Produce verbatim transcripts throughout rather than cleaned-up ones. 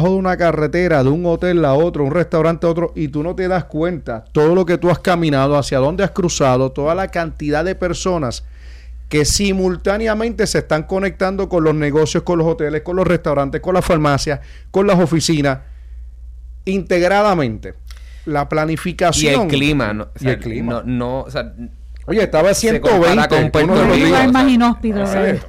de una carretera, de un hotel a otro, un restaurante a otro, y tú no te das cuenta todo lo que tú has caminado, hacia dónde has cruzado, toda la cantidad de personas que simultáneamente se están conectando con los negocios, con los hoteles, con los restaurantes, con las farmacias, con las oficinas, integradamente. La planificación. Y el clima. No, o sea, y el clima. No, no, o sea, oye, estaba a ciento veinte. Con Puerto Rico, es más inhóspito.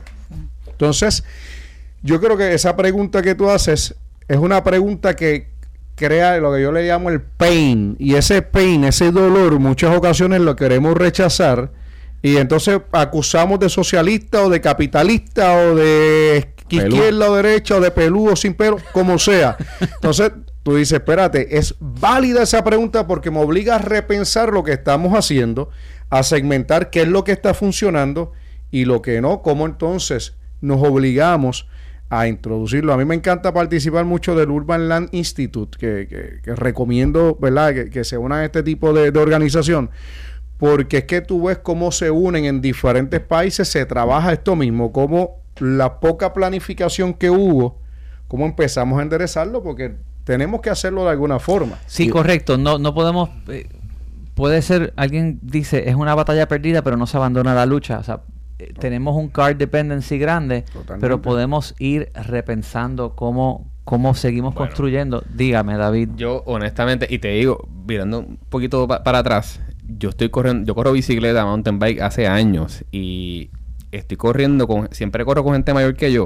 Entonces, yo creo que esa pregunta que tú haces es una pregunta que crea lo que yo le llamo el pain. Y ese pain, ese dolor, muchas ocasiones lo queremos rechazar. Y entonces acusamos de socialista o de capitalista o de izquierda o derecha o de peludo sin pelo, como sea. Entonces tú dices, espérate, es válida esa pregunta porque me obliga a repensar lo que estamos haciendo, a segmentar qué es lo que está funcionando y lo que no, cómo entonces nos obligamos a introducirlo. A mí me encanta participar mucho del Urban Land Institute, que, que, que recomiendo, ¿verdad?, que, que se unan a este tipo de, de organización, porque es que tú ves cómo se unen en diferentes países, se trabaja esto mismo, cómo la poca planificación que hubo, cómo empezamos a enderezarlo, porque tenemos que hacerlo de alguna forma. Sí, y, correcto. No, no podemos... Eh, puede ser, alguien dice, es una batalla perdida, pero no se abandona la lucha. O sea, eh, no. tenemos un card dependency grande, totalmente, pero podemos ir repensando cómo, cómo seguimos bueno, construyendo. Dígame, David. Yo, honestamente, y te digo, mirando un poquito pa- para atrás, yo estoy corriendo, yo corro bicicleta, mountain bike hace años, y estoy corriendo con, siempre corro con gente mayor que yo.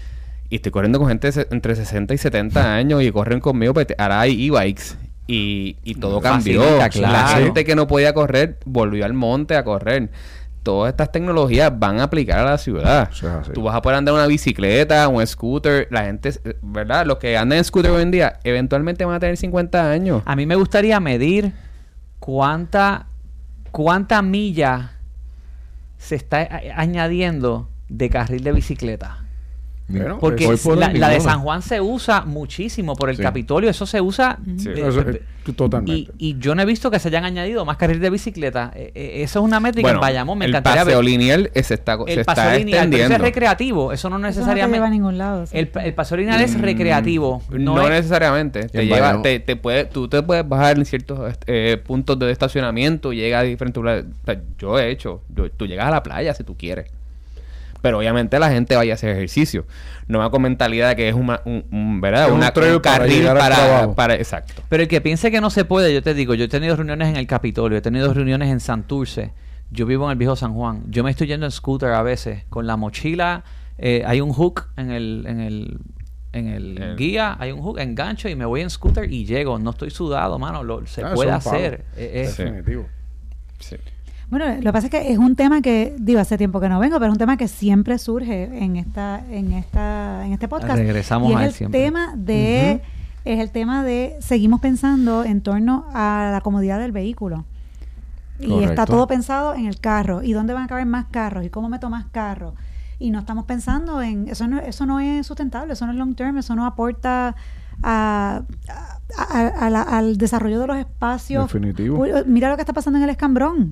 Y estoy corriendo con gente se, entre sesenta y setenta años y corren conmigo, pues ahora hay e-bikes y, y todo cambió. Facilita, claro. La gente que no podía correr volvió al monte a correr. Todas estas tecnologías van a aplicar a la ciudad. Sí, tú vas a poder andar una bicicleta, un scooter. La gente, ¿verdad? Los que andan en scooter hoy en día, eventualmente van a tener cincuenta años. A mí me gustaría medir cuánta, cuánta milla se está a- añadiendo de carril de bicicleta. Bueno, porque por la, la de San Juan se usa muchísimo por el sí. Capitolio, eso se usa sí. eh, eso, eh, totalmente. Y, y yo no he visto que se hayan añadido más carriles de bicicleta. Eh, eh, eso es una métrica bueno, en Bayamón, me el encantaría paseo ver. lineal se está, el se paseo está lineal, extendiendo. Pero es recreativo, eso no necesariamente eso no te lleva a ningún lado. ¿Sí? El, el paseo lineal es recreativo. No, no es, necesariamente. Te lleva, te, te puede, tú te puedes bajar en ciertos eh, puntos de estacionamiento, llega a diferentes lugares. O sea, yo he hecho, yo, tú llegas a la playa si tú quieres. Pero obviamente la gente vaya a hacer ejercicio. No va con mentalidad de que es una, un, un, ¿verdad? Una, un, un carril para, para, para... Exacto. Pero el que piense que no se puede, yo te digo, yo he tenido reuniones en el Capitolio, he tenido reuniones en Santurce, yo vivo en el viejo San Juan, yo me estoy yendo en scooter a veces, con la mochila, eh, hay un hook en el... En el en el eh. guía, hay un hook, engancho y me voy en scooter y llego. No estoy sudado, mano, lo, se ah, puede hacer. Es definitivo. Sí. Bueno, lo que pasa es que es un tema que, digo, hace tiempo que no vengo, pero es un tema que siempre surge en esta, en esta, en este podcast. Regresamos y a él es el siempre. tema de, uh-huh. es el tema de, seguimos pensando en torno a la comodidad del vehículo. Y Correcto. Está todo pensado en el carro. ¿Y dónde van a caber más carros? ¿Y cómo meto más carros? Y no estamos pensando en, eso no, eso no es sustentable, eso no es long term, eso no aporta a, a, a, a la, al desarrollo de los espacios. Definitivo. Mira lo que está pasando en el Escambrón.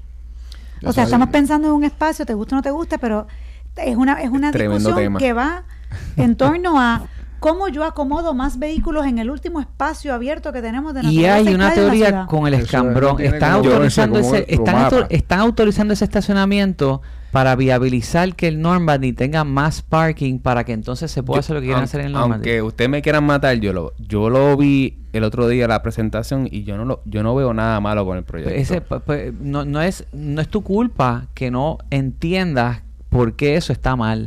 O sea, estamos pensando en un espacio, te guste o no te guste, pero es una es una discusión tema. que va en torno a cómo yo acomodo más vehículos en el último espacio abierto que tenemos de naturaleza. Y hay una teoría con el Escambrón. Están autorizando ese, están, auto, están autorizando ese estacionamiento para viabilizar que el Normandy tenga más parking para que entonces se pueda yo, hacer lo que quieran hacer en el Normandy. Aunque ustedes me quieran matar, yo lo yo lo vi el otro día la presentación y yo no lo yo no veo nada malo con el proyecto. Ese, pues, no, no es no es tu culpa que no entiendas por qué eso está mal.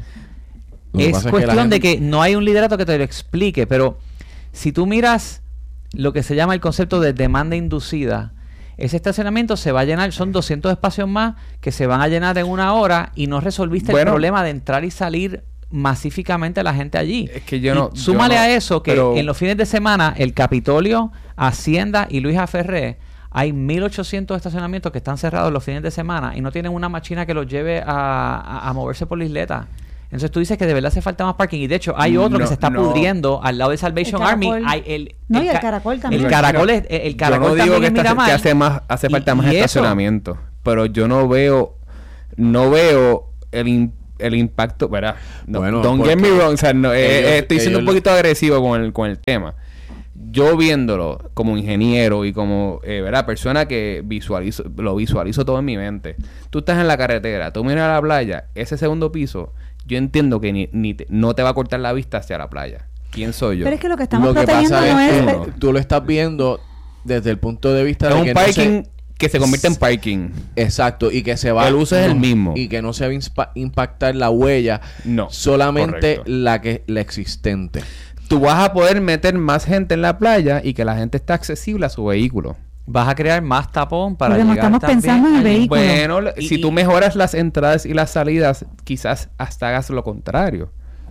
Es cuestión es que gente... de que no hay un liderato que te lo explique, pero si tú miras lo que se llama el concepto de demanda inducida, ese estacionamiento se va a llenar, son doscientos espacios más que se van a llenar en una hora y no resolviste bueno, el problema de entrar y salir masíficamente la gente allí. Es que yo no... Y súmale yo no, a eso que pero... en los fines de semana el Capitolio, Hacienda y Luis Aferré hay mil ochocientos estacionamientos que están cerrados los fines de semana y no tienen una máquina que los lleve a, a, a moverse por la isleta. Entonces tú dices que de verdad hace falta más parking y de hecho hay otro no, que se está no. pudriendo al lado de Salvation Army. Hay el, no, el, y el caracol también. El caracol, es, el caracol yo no digo que, está, que hace más hace falta y, más y estacionamiento, eso. Pero yo no veo no veo el el impacto, ¿verdad? No, bueno, don't get me wrong, o sea, no, eh, ellos, estoy siendo un lo... poquito agresivo con el, con el tema. Yo viéndolo como ingeniero y como, eh, ¿verdad? Persona que visualizo, lo visualizo todo en mi mente. Tú estás en la carretera, tú miras a la playa, ese segundo piso, yo entiendo que ni, ni te, no te va a cortar la vista hacia la playa. ¿Quién soy yo? Pero es que lo que estamos lo que protegiendo pasa no es es... que tú lo estás viendo desde el punto de vista es de un que parking no se... que se convierte en parking. Exacto, y que se va... El uso es el mismo. Y que no se va a impactar la huella, no, solamente correcto. la que la existente. Tú vas a poder meter más gente en la playa y que la gente esté accesible a su vehículo. Vas a crear más tapón para Porque no llegar estamos también pensando en el allí. vehículo. Bueno, Y- si tú mejoras las entradas y las salidas, quizás hasta hagas lo contrario.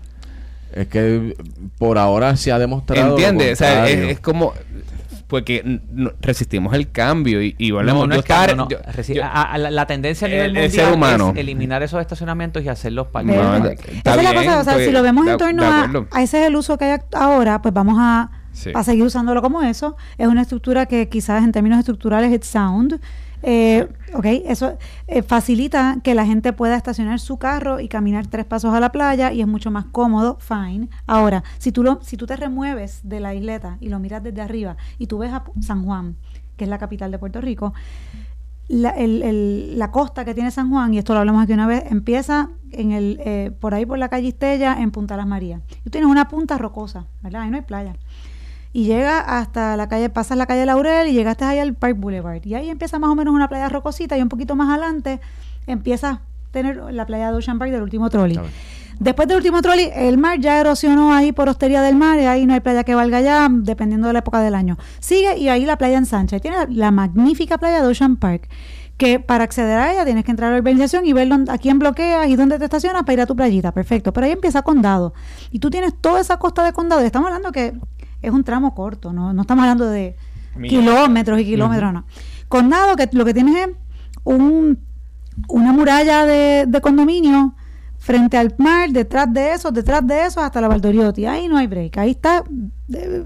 Es que por ahora se ha demostrado. ¿Entiendes? O sea, es, contrario. es como... Porque n- no- resistimos el cambio y, y No, volvemos... no yo es cambio, estaba- no. yo- Reci- yo- a- a la, la tendencia a nivel el- el mundial ser humano. es eliminar esos estacionamientos y hacerlos parking. Verde. No, Esa está es la bien, cosa, o sea, pues, si lo vemos de- en torno de a, acuerdo. a ese es el uso que hay act- ahora, pues vamos a, Sí. a seguir usándolo como eso. Es una estructura que quizás en términos estructurales es sound. Eh, ok, eso eh, facilita que la gente pueda estacionar su carro y caminar tres pasos a la playa y es mucho más cómodo, fine. Ahora, si tú, lo, si tú te remueves de la isleta y lo miras desde arriba y tú ves a San Juan, que es la capital de Puerto Rico, la, el, el, la costa que tiene San Juan, y esto lo hablamos aquí una vez, empieza en el eh, por ahí por la calle Estella en Punta Las Marías. Y tú tienes una punta rocosa, ¿verdad? Ahí no hay playa. Y llega hasta la calle, pasas la calle Laurel y llegaste ahí al Park Boulevard. Y ahí empieza más o menos una playa rocosita y un poquito más adelante empieza a tener la playa de Ocean Park del último trolley. Después del último trolley, el mar ya erosionó ahí por hostería del mar y ahí no hay playa que valga ya, dependiendo de la época del año. Sigue y ahí la playa ensancha. Y tiene la, la magnífica playa de Ocean Park, que para acceder a ella tienes que entrar a la urbanización y ver dónde, a quién bloqueas y dónde te estacionas para ir a tu playita. Perfecto. Pero ahí empieza Condado. Y tú tienes toda esa costa de Condado. Y estamos hablando que es un tramo corto, no, no estamos hablando de Millas. kilómetros y kilómetros, uh-huh. no. Condado, que lo que tienes es un, una muralla de, de condominio frente al mar, detrás de eso, detrás de eso, hasta la Valdoriotti. Ahí no hay break. Ahí está eh,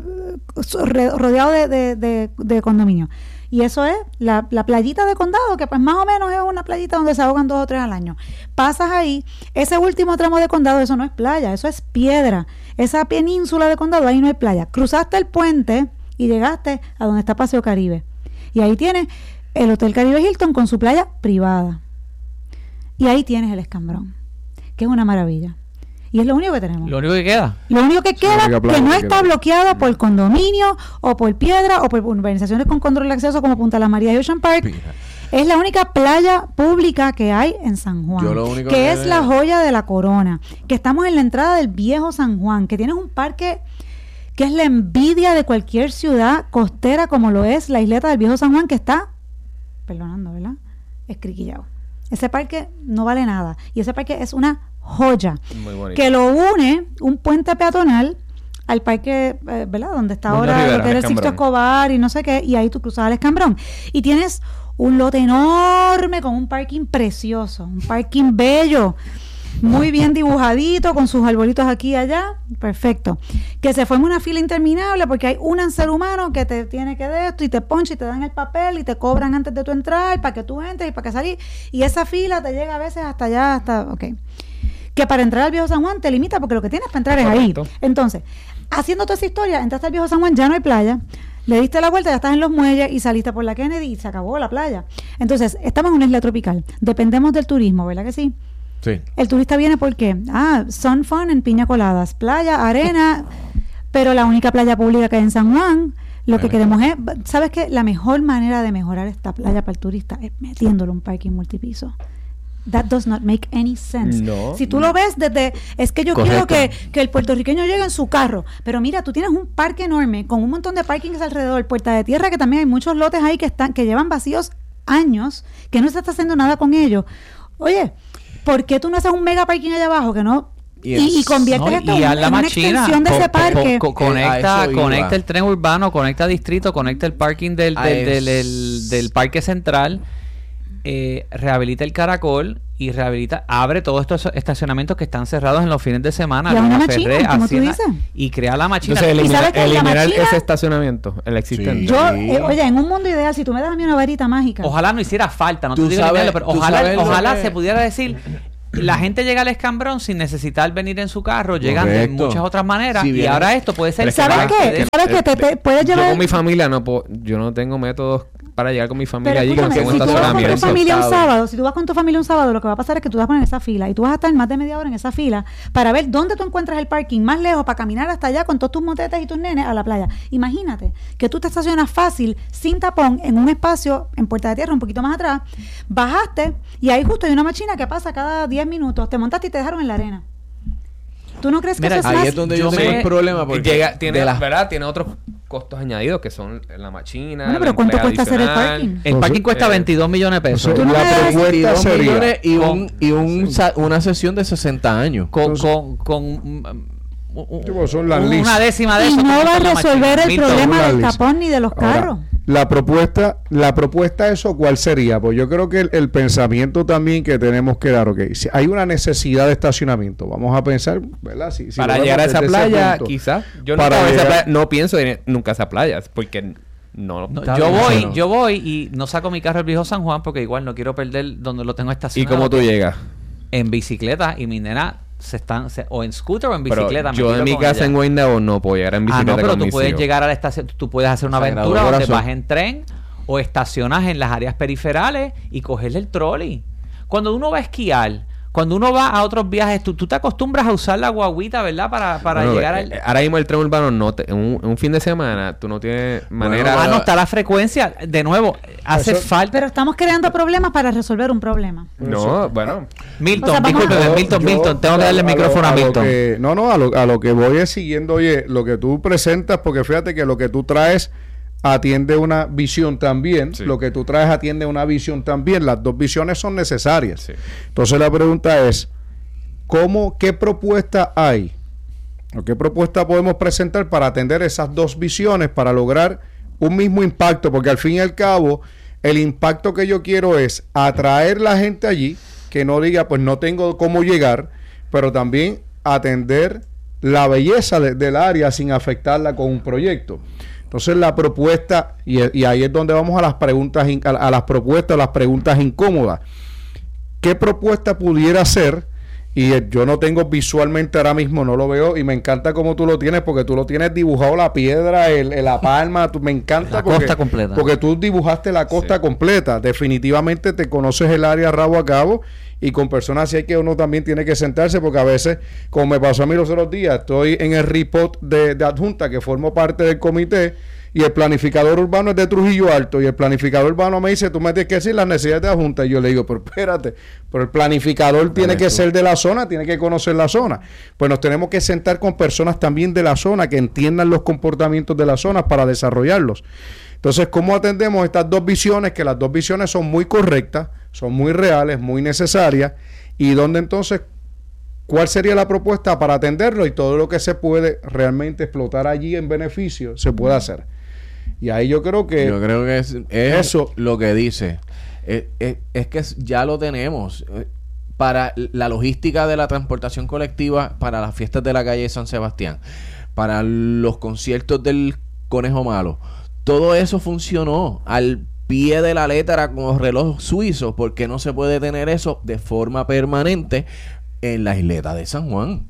rodeado de, de, de, de condominio. Y eso es la, la playita de Condado, que pues más o menos es una playita donde se ahogan dos o tres al año. Pasas ahí, ese último tramo de Condado, eso no es playa, eso es piedra. Esa península de Condado, ahí no hay playa. Cruzaste el puente y llegaste a donde está Paseo Caribe. Y ahí tienes el Hotel Caribe Hilton con su playa privada. Y ahí tienes el Escambrón, que es una maravilla. Y es lo único que tenemos. Lo único que queda. Lo único que queda, única que playa no que está queda. bloqueada por condominio o por piedra o por urbanizaciones con control de acceso como Punta Las Marías y Ocean Park. Mira. Es la única playa pública que hay en San Juan, Yo lo único que, que es veo- la joya de la corona, que estamos en la entrada del viejo San Juan, que tienes un parque que es la envidia de cualquier ciudad costera como lo es la isleta del viejo San Juan, que está, perdonando, ¿verdad? Escriquillado. Ese parque no vale nada y ese parque es una joya Muy bonito. que lo une un puente peatonal al parque, eh, ¿verdad? Donde está Mundo ahora Rivera, lo que era el Sixto Escambrón. Escobar y no sé qué, y ahí tú cruzas al Escambrón. Y tienes un lote enorme con un parking precioso, un parking bello, muy bien dibujadito, con sus arbolitos aquí y allá, perfecto. Que se forma una fila interminable porque hay un ser humano que te tiene que de esto y te poncha y te dan el papel y te cobran antes de tu entrar para que tú entres y para que salís. Y esa fila te llega a veces hasta allá, hasta, ok. Que para entrar al viejo San Juan te limita porque lo que tienes para entrar es ahí. Correcto. Entonces, haciendo toda esa historia, entraste al viejo San Juan, ya no hay playa, le diste la vuelta, ya estás en los muelles y saliste por la Kennedy y se acabó la playa. Entonces, estamos en una isla tropical, dependemos del turismo, ¿verdad que sí? Sí. El turista viene porque, ah, sun fun en Piña Coladas, playa, arena, pero la única playa pública que hay en San Juan, lo que Bueno. queremos es, ¿sabes qué? La mejor manera de mejorar esta playa para el turista es metiéndole un parking multipiso. That does not make any sense. No. Si tú lo ves desde, es que yo Correcto. quiero que, que el puertorriqueño llegue en su carro, pero mira, tú tienes un parque enorme con un montón de parkings alrededor, Puerta de Tierra, que también hay muchos lotes ahí que están, que llevan vacíos años, que no se está haciendo nada con ellos. Oye, ¿por qué tú no haces un mega parking allá abajo que no? Y Y, es- y conviertes No, esto y en, haz la en una machina. extensión de Co- ese co- parque. co- Eh, conecta, a eso iba. conecta el tren urbano, conecta distrito, conecta el parking del, A del, del, es- del- del parque central, eh, rehabilita el caracol y rehabilita, abre todos estos estacionamientos que están cerrados en los fines de semana. Y a una Luna machina, Ferré, como tú Hacienda, dices. y crea la machina. Entonces, ¿Y eliminar, sabes qué? La eliminar machina- ese estacionamiento, el existente. Sí. Yo, eh, oye, en un mundo ideal, si tú me das a mí una varita mágica. Ojalá no hiciera falta, no Tú te digo sabes- eliminarlo, pero tú ojalá, sabes lo ojalá que- se pudiera decir la gente llega al escambrón sin necesitar venir en su carro, llegan Correcto. de muchas otras maneras Si y viene- ahora esto puede ser... ¿Sabes parte qué? de- ¿Sabes qué? Te, te puedes Yo llevar... con mi familia no puedo, yo no tengo métodos para llegar con mi familia Pero allí con escúchame, un si tú vas con tu estacionamiento. familia un Aceptado. sábado, si tú vas con tu familia un sábado, lo que va a pasar es que tú vas a poner esa fila y tú vas a estar más de media hora en esa fila para ver dónde tú encuentras el parking más lejos para caminar hasta allá con todos tus motetes y tus nenes a la playa. Imagínate que tú te estacionas fácil, sin tapón, en un espacio en Puerta de Tierra, un poquito más atrás, bajaste y ahí justo hay una máquina que pasa cada diez minutos, te montaste y te dejaron en la arena. ¿Tú no crees que Mira, eso Ahí más- es donde Yo yo, tengo me- el problema porque Llega, tiene, de las- ¿verdad? Tiene otros costos añadidos que son la machina. Bueno, la pero ¿cuánto entrega cuesta hacer el adicional. parking? El parking cuesta Eh, veintidós millones de pesos. Tú no la me das propuesta veintidós sería millones y, Con- un, y un, sa- una sesión de sesenta años. Con, con, con mm, mm, un- Sí, pues son las una leases. décima de y eso. no que va a cuesta la resolver máquina. el Milton, problema una del lista. tapón ni de los Ahora, carros. la propuesta, la propuesta eso, ¿cuál sería? Pues yo creo que el, el pensamiento también que tenemos que dar, ok, si hay una necesidad de estacionamiento, vamos a pensar, ¿verdad? Si, si Para lo llegar a vemos esa desde ese playa, punto. quizás. Yo Para nunca voy a esa llegar- playa, no pienso ir nunca a esa playa, porque no. No, Está yo bien, voy, no. yo voy y no saco mi carro al viejo San Juan porque igual no quiero perder donde lo tengo ¿Y estacionado. cómo tú llegas? En bicicleta y mi nena se están se- o en scooter o en Pero bicicleta. me yo tiro en mi con casa ella. en Guaynabo no puedo llegar en Ah, bicicleta no, pero con tú mis puedes hijos. llegar a la estación, tú puedes hacer una Sagrado aventura donde Corazón. vas en tren o estacionas en las áreas periferales y coges el trolley. Cuando uno va a esquiar, cuando uno va a otros viajes, tú, tú te acostumbras a usar la guaguita, ¿verdad? Para, para Bueno, llegar eh, al... eh, Ahora mismo el tren urbano no te, en un, en un fin de semana tú no tienes manera. Ah, pero- no, está la frecuencia. De nuevo, hace Eso- falta... Pero estamos creando problemas para resolver un problema. No, bueno. Milton, O sea, vamos a- discúlpeme, Yo- Milton, yo- Milton, tengo que darle el a lo- micrófono a, a lo Milton. que- no, no, a lo, a lo que voy es siguiendo, oye, lo que tú presentas, porque fíjate que lo que tú traes atiende una visión también, Sí. lo que tú traes atiende una visión también, las dos visiones son necesarias. Sí. Entonces la pregunta es, ¿cómo, qué propuesta hay? ¿O qué propuesta podemos presentar para atender esas dos visiones, para lograr un mismo impacto? Porque al fin y al cabo, el impacto que yo quiero es atraer la gente allí, que no diga, pues no tengo cómo llegar, pero también atender la belleza de- del área sin afectarla con un proyecto. Entonces la propuesta, y, y ahí es donde vamos a las preguntas, in- a, a las propuestas, a las preguntas incómodas. ¿Qué propuesta pudiera ser? Y eh, yo no tengo visualmente ahora mismo, no lo veo, y me encanta cómo tú lo tienes, porque tú lo tienes dibujado la piedra, el, el- la palma, tú- me encanta. La porque, costa completa. Porque tú dibujaste la costa Sí. completa. Definitivamente te conoces el área rabo a cabo, y con personas así hay que uno también tiene que sentarse, porque a veces, como me pasó a mí los otros días, estoy en el report de, de adjunta, que formo parte del comité, y el planificador urbano es de Trujillo Alto, y el planificador urbano me dice, tú me tienes que decir las necesidades de la Junta, y yo le digo, pero espérate, pero el planificador tiene que ser de la zona, tiene que conocer la zona. Pues nos tenemos que sentar con personas también de la zona, que entiendan los comportamientos de la zona para desarrollarlos. Entonces, ¿cómo atendemos estas dos visiones? Que las dos visiones son muy correctas, son muy reales, muy necesarias, y donde entonces, ¿cuál sería la propuesta para atenderlo? Y todo lo que se puede realmente explotar allí en beneficio, se puede hacer. Y ahí yo creo que... Yo creo que es, es Eso- lo que dice. Es, es- es que es- ya lo tenemos. Eh, Para la logística de la transportación colectiva, para las fiestas de la calle de San Sebastián, para los conciertos del Conejo Malo, todo eso funcionó al pie de la letra con los relojes suizos, porque no se puede tener eso de forma permanente en la isleta de San Juan.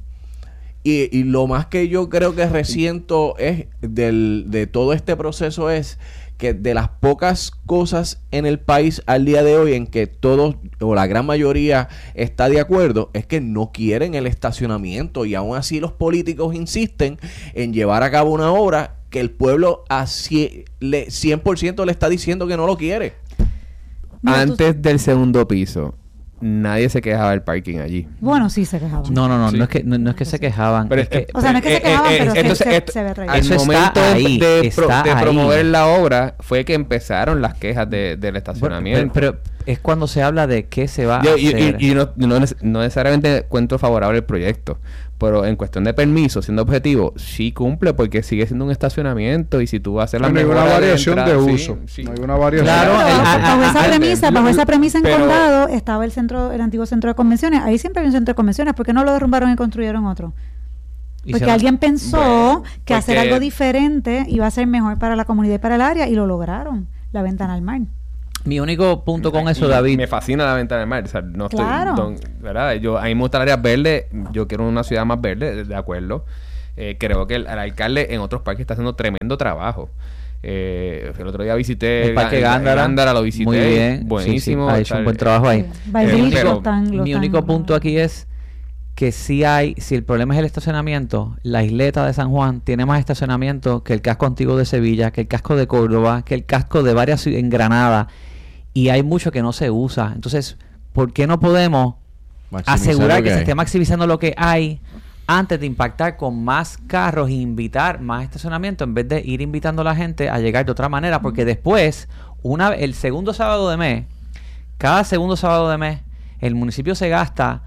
Y, y lo más que yo creo que resiento es del, de todo este proceso es que de las pocas cosas en el país al día de hoy en que todos o la gran mayoría está de acuerdo es que no quieren el estacionamiento, y aún así los políticos insisten en llevar a cabo una obra que el pueblo a cie- le, cien por ciento le está diciendo que no lo quiere. Mira, tú- Antes del segundo piso, nadie se quejaba del parking allí. Bueno, sí se quejaban. No, no, no, Sí. no es que no, no es que se quejaban, Pero, es que eh, O sea, no es que se eh, quejaban, eh, pero se- entonces, se- esto- se ve reír. al Eso está momento ahí, de, pro- está de ahí. promover la obra fue que empezaron las quejas de, del Bueno, estacionamiento. pero, pero es cuando se habla de qué se va Yo- a y, hacer. y- y no, no neces- no necesariamente encuentro favorable el proyecto, pero en cuestión de permiso, siendo objetivo, sí cumple porque sigue siendo un estacionamiento, y si tú vas a hacer la no hay una mejora variación de, entrada, sí, uso. sí. No hay una variación. Claro, Pero el- bajo, a- bajo a- esa a- premisa, bajo esa premisa en pero- Condado estaba el centro, el antiguo centro de convenciones. Ahí siempre había un centro de convenciones. ¿Por qué no lo derrumbaron y construyeron otro? Y Porque se- alguien pensó Bueno, que hacer porque- algo diferente iba a ser mejor para la comunidad y para el área, y lo lograron. La ventana al mar. Mi único punto con eso, David. Me fascina la venta del mar. O sea, no estoy, claro. don, ¿verdad? Yo, a mí me gusta el área verde. Yo quiero una ciudad más verde, de acuerdo. Eh, creo que el, el alcalde en otros parques está haciendo tremendo trabajo. Eh, el otro día visité el Parque Gándara. Gándara, lo visité. Muy bien. Buenísimo. Sí, sí, ha hecho un buen trabajo ahí. Sí. Eh, pero, están, mi están, único punto aquí es que si hay, si el problema es el estacionamiento, la isleta de San Juan tiene más estacionamiento que el casco antiguo de Sevilla, que el casco de Córdoba, que el casco de varias en Granada, y hay mucho que no se usa. Entonces, ¿por qué no podemos maximizar asegurar que, que se esté maximizando lo que hay antes de impactar con más carros e invitar más estacionamiento en vez de ir invitando a la gente a llegar de otra manera? Porque después, una el segundo sábado de mes, cada segundo sábado de mes, el municipio se gasta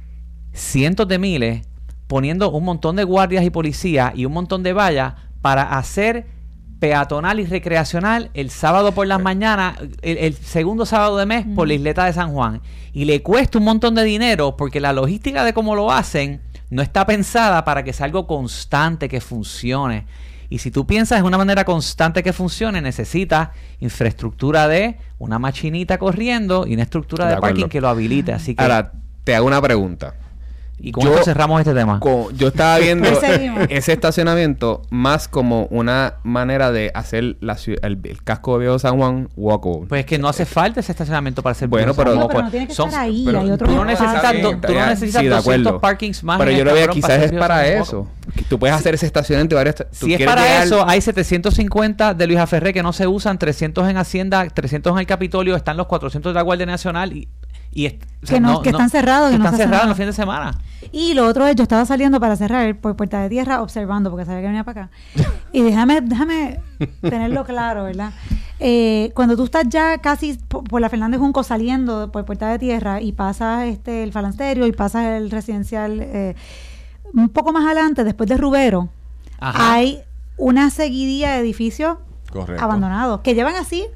cientos de miles poniendo un montón de guardias y policías y un montón de vallas para hacer peatonal y recreacional el sábado por las mañanas, el, el segundo sábado de mes, mm. por la isleta de San Juan. Y le cuesta un montón de dinero porque la logística de cómo lo hacen no está pensada para que sea algo constante, que funcione. Y si tú piensas en una manera constante que funcione, necesitas infraestructura de una machinita corriendo y una estructura de, de parking que lo habilite. Así que ahora, te hago una pregunta. Y con esto cerramos este tema. Con, yo estaba viendo ese estacionamiento más como una manera de hacer la el, el casco de Viejo San Juan walkable. Pues es que no hace falta ese estacionamiento para hacer bueno, pero, no, pero no tiene que son, estar ahí. Pero hay otros tú no necesitas, do, tú no necesitas sí, doscientos parkings más. Pero yo lo veo quizás es para eso. Tú puedes hacer ese estacionamiento varias. Si es para llegar... eso, hay setecientos cincuenta de Luis Aferré que no se usan, trescientos en Hacienda, trescientos en el Capitolio, están los cuatrocientos de la Guardia Nacional y Y es, o sea, que, no, no, que no, están cerrados. Que que están no cerrados en los fines de semana. Y lo otro es, yo estaba saliendo para cerrar por Puerta de Tierra observando, porque sabía que venía para acá. Y déjame, déjame tenerlo claro, ¿verdad? Eh, cuando tú estás ya casi por, por la Fernández Junco saliendo por Puerta de Tierra y pasas este el Falansterio y pasas el residencial, eh, un poco más adelante, después de Rubero, ajá, hay una seguidilla de edificios correcto, abandonados, que llevan así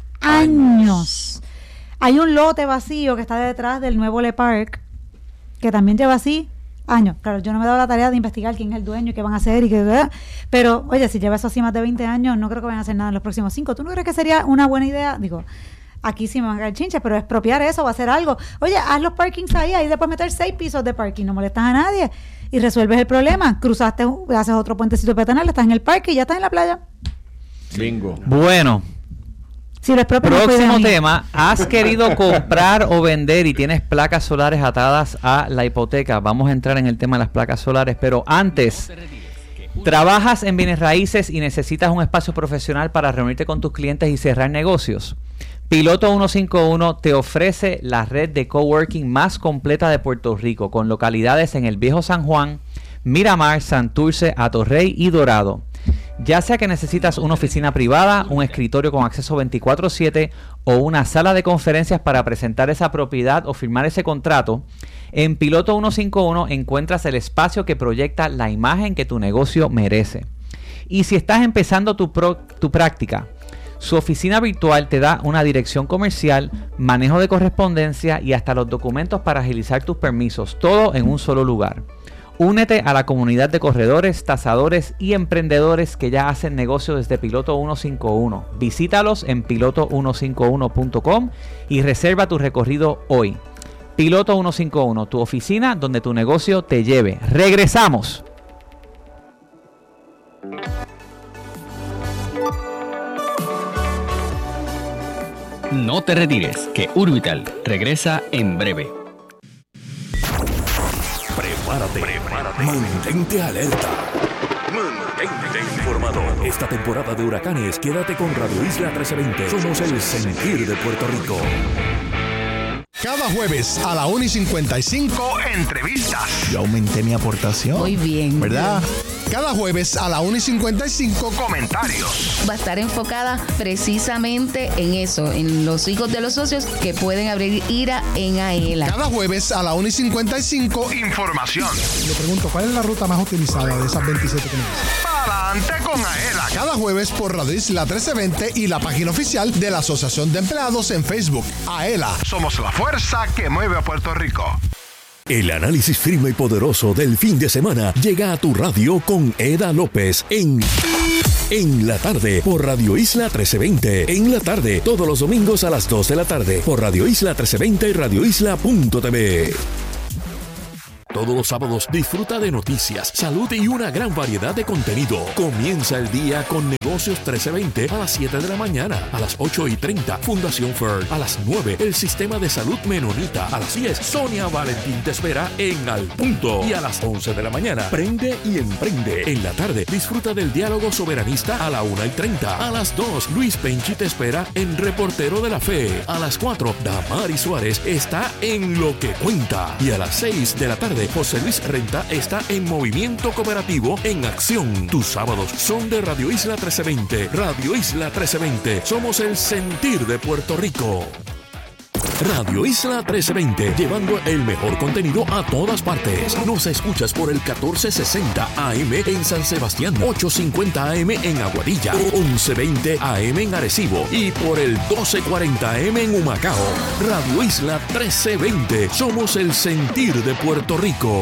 años. años. Hay un lote vacío que está detrás del nuevo Le Parc, que también lleva así años. Claro, yo no me he dado la tarea de investigar quién es el dueño y qué van a hacer y qué... Pero, oye, si lleva eso así más de veinte años, no creo que vayan a hacer nada en los próximos cinco. ¿Tú no crees que sería una buena idea? Digo, aquí sí me van a caer chinches, pero expropiar eso va a ser algo. Oye, haz los parkings ahí, ahí después meter seis pisos de parking, no molestas a nadie y resuelves el problema. Cruzaste, haces otro puentecito peatonal, estás en el parque y ya estás en la playa. Bingo. Bueno. Si lo propio próximo no tema, has querido comprar o vender y tienes placas solares atadas a la hipoteca. Vamos a entrar en el tema de las placas solares, pero antes, ¿trabajas en bienes raíces y necesitas un espacio profesional para reunirte con tus clientes y cerrar negocios? Piloto ciento cincuenta y uno te ofrece la red de coworking más completa de Puerto Rico, con localidades en el Viejo San Juan, Miramar, Santurce, Atorrey y Dorado. Ya sea que necesitas una oficina privada, un escritorio con acceso veinticuatro siete o una sala de conferencias para presentar esa propiedad o firmar ese contrato, en Piloto ciento cincuenta y uno encuentras el espacio que proyecta la imagen que tu negocio merece. Y si estás empezando tu, pro, tu práctica, su oficina virtual te da una dirección comercial, manejo de correspondencia y hasta los documentos para agilizar tus permisos, todo en un solo lugar. Únete a la comunidad de corredores, tasadores y emprendedores que ya hacen negocio desde Piloto ciento cincuenta y uno. Visítalos en piloto ciento cincuenta y uno punto com y reserva tu recorrido hoy. Piloto ciento cincuenta y uno, tu oficina donde tu negocio te lleve. ¡Regresamos! No te retires, que Urbital regresa en breve. Prepárate, prepárate. Mantente alerta. Mantente informado. Esta temporada de huracanes, quédate con Radio Isla trescientos veinte. Somos el sentir de Puerto Rico. Cada jueves a la una y cincuenta y cinco, entrevistas. Yo aumenté mi aportación. Muy bien. ¿Verdad? Cada jueves a la una y cincuenta y cinco, comentarios. Va a estar enfocada precisamente en eso, en los hijos de los socios que pueden abrir ira en AELA. Cada jueves a la una y cincuenta y cinco, información. Le pregunto, ¿cuál es la ruta más utilizada de esas veintisiete que me dicen? ¡Pa'lante con AELA! Cada jueves por Radio Isla trece veinte y la página oficial de la Asociación de Empleados en Facebook. AELA, somos la fuerza que mueve a Puerto Rico. El análisis firme y poderoso del fin de semana llega a tu radio con Eda López en En la tarde por Radio Isla trece veinte. En la tarde, todos los domingos a las dos de la tarde por Radio Isla trece veinte y radio isla punto t v. Todos los sábados disfruta de noticias, salud y una gran variedad de contenido. Comienza el día con Negocios trece veinte a las siete de la mañana. A las ocho y treinta, Fundación F E R. A las nueve, el Sistema de Salud Menonita. A las diez, Sonia Valentín te espera en Al Punto. Y a las once de la mañana, Prende y Emprende. En la tarde, disfruta del diálogo soberanista a la una y treinta. A las dos, Luis Penchi te espera en Reportero de la Fe. A las cuatro, Damari Suárez está en Lo que Cuenta. Y a las seis de la tarde, José Luis Renta está en Movimiento Cooperativo en Acción. Tus sábados son de Radio Isla trece veinte. Radio Isla trece veinte. Somos el sentir de Puerto Rico. Radio Isla trece veinte, llevando el mejor contenido a todas partes. Nos escuchas por el catorce sesenta A M en San Sebastián, ochocientos cincuenta A M en Aguadilla, once veinte A M en Arecibo y por el doce cuarenta A M en Humacao. Radio Isla trece veinte, somos el sentir de Puerto Rico.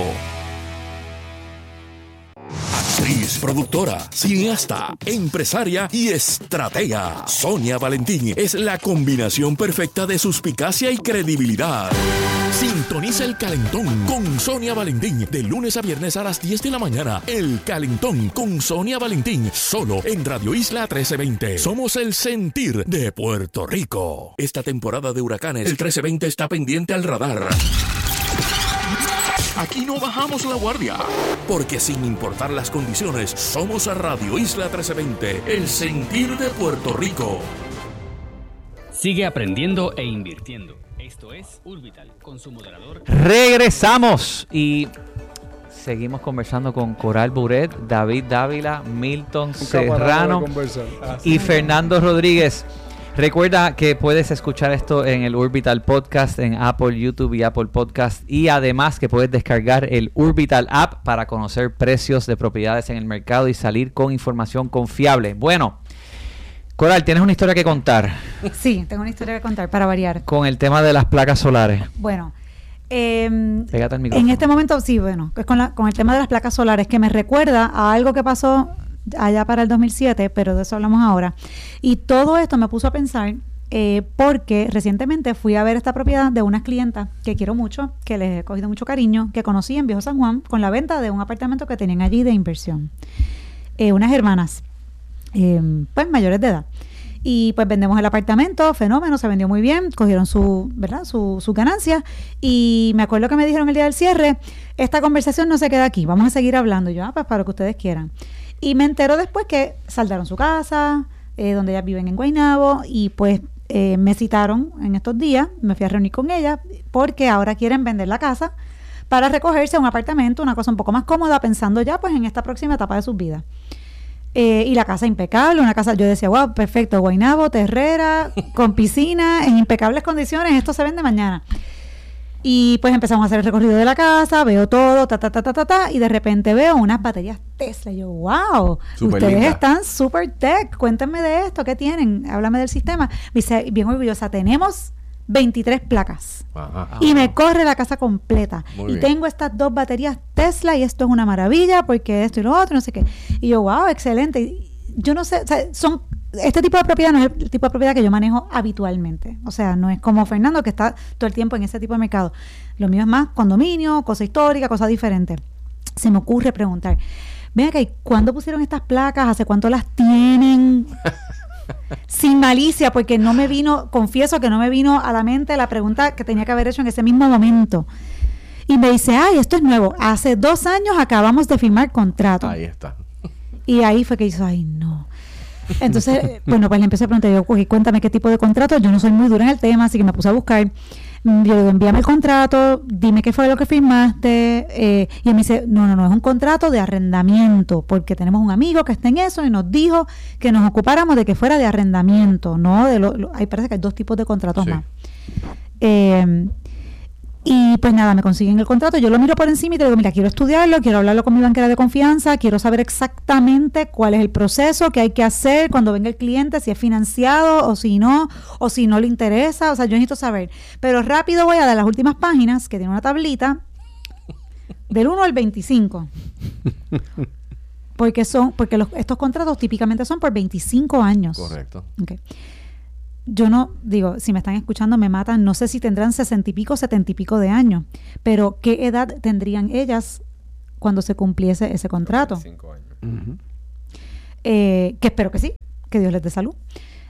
Actriz, productora, cineasta, empresaria y estratega. Sonia Valentín es la combinación perfecta de suspicacia y credibilidad. Sintoniza El Calentón con Sonia Valentín de lunes a viernes a las diez de la mañana. El Calentón con Sonia Valentín, solo en Radio Isla trece veinte. Somos el sentir de Puerto Rico. Esta temporada de huracanes, el trece veinte está pendiente al radar. Aquí no bajamos la guardia, porque sin importar las condiciones, somos a Radio Isla trece veinte, el sentir de Puerto Rico. Sigue aprendiendo e invirtiendo. Esto es Urbital, con su moderador. Regresamos y seguimos conversando con Coral Buret, David Dávila, Milton Serrano y Fernando Rodríguez. Recuerda que puedes escuchar esto en el Urbital Podcast, en Apple, YouTube y Apple Podcast. Y además que puedes descargar el Urbital App para conocer precios de propiedades en el mercado y salir con información confiable. Bueno, Coral, ¿tienes una historia que contar? Sí, tengo una historia que contar para variar. Con el tema de las placas solares. Bueno, eh, pégate al micrófono. En este momento, sí, bueno, es con, la, con el tema de las placas solares, que me recuerda a algo que pasó allá para el dos mil siete, pero de eso hablamos ahora. Y todo esto me puso a pensar, eh, porque recientemente fui a ver esta propiedad de unas clientas que quiero mucho, que les he cogido mucho cariño, que conocí en Viejo San Juan con la venta de un apartamento que tenían allí de inversión. Eh, unas hermanas, eh, pues mayores de edad. Y pues vendemos el apartamento, fenómeno, se vendió muy bien, cogieron su, ¿verdad? Su, su ganancia. Y me acuerdo que me dijeron el día del cierre, esta conversación no se queda aquí, vamos a seguir hablando. Y yo, ah, pues para lo que ustedes quieran. Y me entero después que saldaron su casa, eh, donde ellas viven en Guaynabo, y pues eh, me citaron en estos días, me fui a reunir con ellas, porque ahora quieren vender la casa para recogerse a un apartamento, una cosa un poco más cómoda, pensando ya pues en esta próxima etapa de sus vidas. Eh, y la casa impecable, una casa, yo decía, wow, perfecto, Guaynabo, terrera, con piscina, en impecables condiciones, esto se vende mañana. Y pues empezamos a hacer el recorrido de la casa, veo todo, ta, ta, ta, ta, ta, ta, y de repente veo unas baterías Tesla. Y yo, wow, super ustedes linda. Están super tech, cuéntenme de esto, ¿qué tienen? Háblame del sistema. Me dice, bien orgullosa, tenemos veintitrés placas. Ajá. Y me corre la casa completa. Muy y bien. Tengo estas dos baterías Tesla y esto es una maravilla porque esto y lo otro, no sé qué. Y yo, wow, excelente. Y yo no sé, o sea, son... Este tipo de propiedad no es el tipo de propiedad que yo manejo habitualmente. O sea, no es como Fernando, que está todo el tiempo en ese tipo de mercado. Lo mío es más condominio, cosa histórica, cosa diferente. Se me ocurre preguntar, ven acá, ¿y cuándo pusieron estas placas? ¿Hace cuánto las tienen? Sin malicia, porque no me vino, confieso que no me vino a la mente la pregunta que tenía que haber hecho en ese mismo momento. Y me dice, ay, esto es nuevo. Hace dos años acabamos de firmar contrato. Ahí está. Y ahí fue que hizo, ay, no. Entonces, bueno, pues le empecé a preguntar, yo, okay, cuéntame qué tipo de contrato. Yo no soy muy dura en el tema, así que me puse a buscar. Yo le digo, envíame el contrato, dime qué fue lo que firmaste. Eh, y él me dice, no, no, no, es un contrato de arrendamiento, porque tenemos un amigo que está en eso y nos dijo que nos ocupáramos de que fuera de arrendamiento, ¿no? De lo, lo, ahí parece que hay dos tipos de contratos sí. más. Eh, Y pues nada, me consiguen el contrato, yo lo miro por encima y te digo, mira, quiero estudiarlo, quiero hablarlo con mi banquera de confianza, quiero saber exactamente cuál es el proceso que hay que hacer cuando venga el cliente, si es financiado o si no, o si no le interesa, o sea, yo necesito saber. Pero rápido voy a dar las últimas páginas, que tiene una tablita, Del uno al veinticinco. Porque son, porque los, estos contratos típicamente son por veinticinco años. Correcto. Okay. Yo no, digo, si me están escuchando me matan, no sé si tendrán sesenta y pico, setenta y pico de años, pero ¿qué edad tendrían ellas cuando se cumpliese ese contrato? veinticinco años. Uh-huh. Eh, que espero que sí, que Dios les dé salud.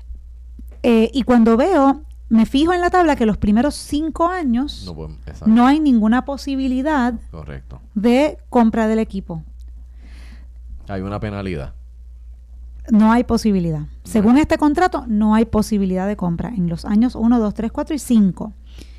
Eh, y cuando veo, me fijo en la tabla que los primeros cinco años no, pueden, no hay ninguna posibilidad Correcto. de compra del equipo. Hay una penalidad. No hay posibilidad. Según right. este contrato, no hay posibilidad de compra en los años uno, dos, tres, cuatro y cinco.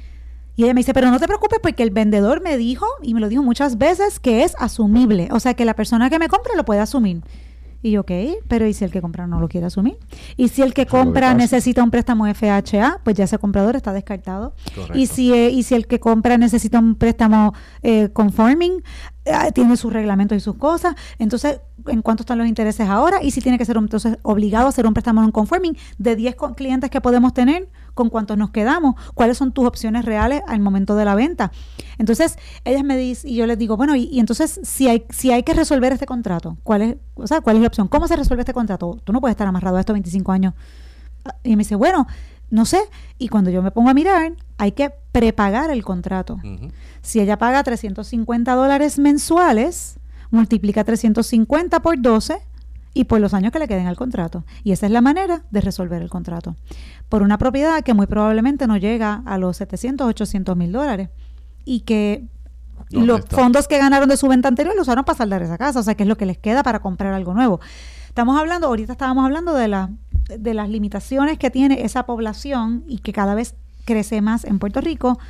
Y ella me dice, pero no te preocupes porque el vendedor me dijo, y me lo dijo muchas veces, que es asumible. O sea, que la persona que me compra lo puede asumir. Y yo, ok, pero ¿y si el que compra no lo quiere asumir? Y si el que compra necesita un préstamo F H A, pues ya ese comprador está descartado. Correcto. Y si eh, y si el que compra necesita un préstamo eh, conforming, eh, tiene sus reglamentos y sus cosas, entonces, ¿en cuánto están los intereses ahora? Y si tiene que ser un, entonces obligado a hacer un préstamo non conforming, de diez clientes que podemos tener, ¿con cuántos nos quedamos? ¿Cuáles son tus opciones reales al momento de la venta? Entonces, ellas me dicen, y yo les digo, bueno, y, y entonces, si hay si hay que resolver este contrato, ¿cuál es, o sea, cuál es la opción? ¿Cómo se resuelve este contrato? Tú no puedes estar amarrado a estos veinticinco años. Y me dice, bueno, no sé. Y cuando yo me pongo a mirar, hay que prepagar el contrato. Uh-huh. Si ella paga trescientos cincuenta dólares mensuales, multiplica trescientos cincuenta por doce y por los años que le queden al contrato. Y esa es la manera de resolver el contrato. Por una propiedad que muy probablemente no llega a los setecientos, ochocientos mil dólares. Y que los está? fondos que ganaron de su venta anterior lo usaron para saldar esa casa. O sea, que es lo que les queda para comprar algo nuevo. Estamos hablando, ahorita estábamos hablando de, la, de las limitaciones que tiene esa población y que cada vez crece más en Puerto Rico.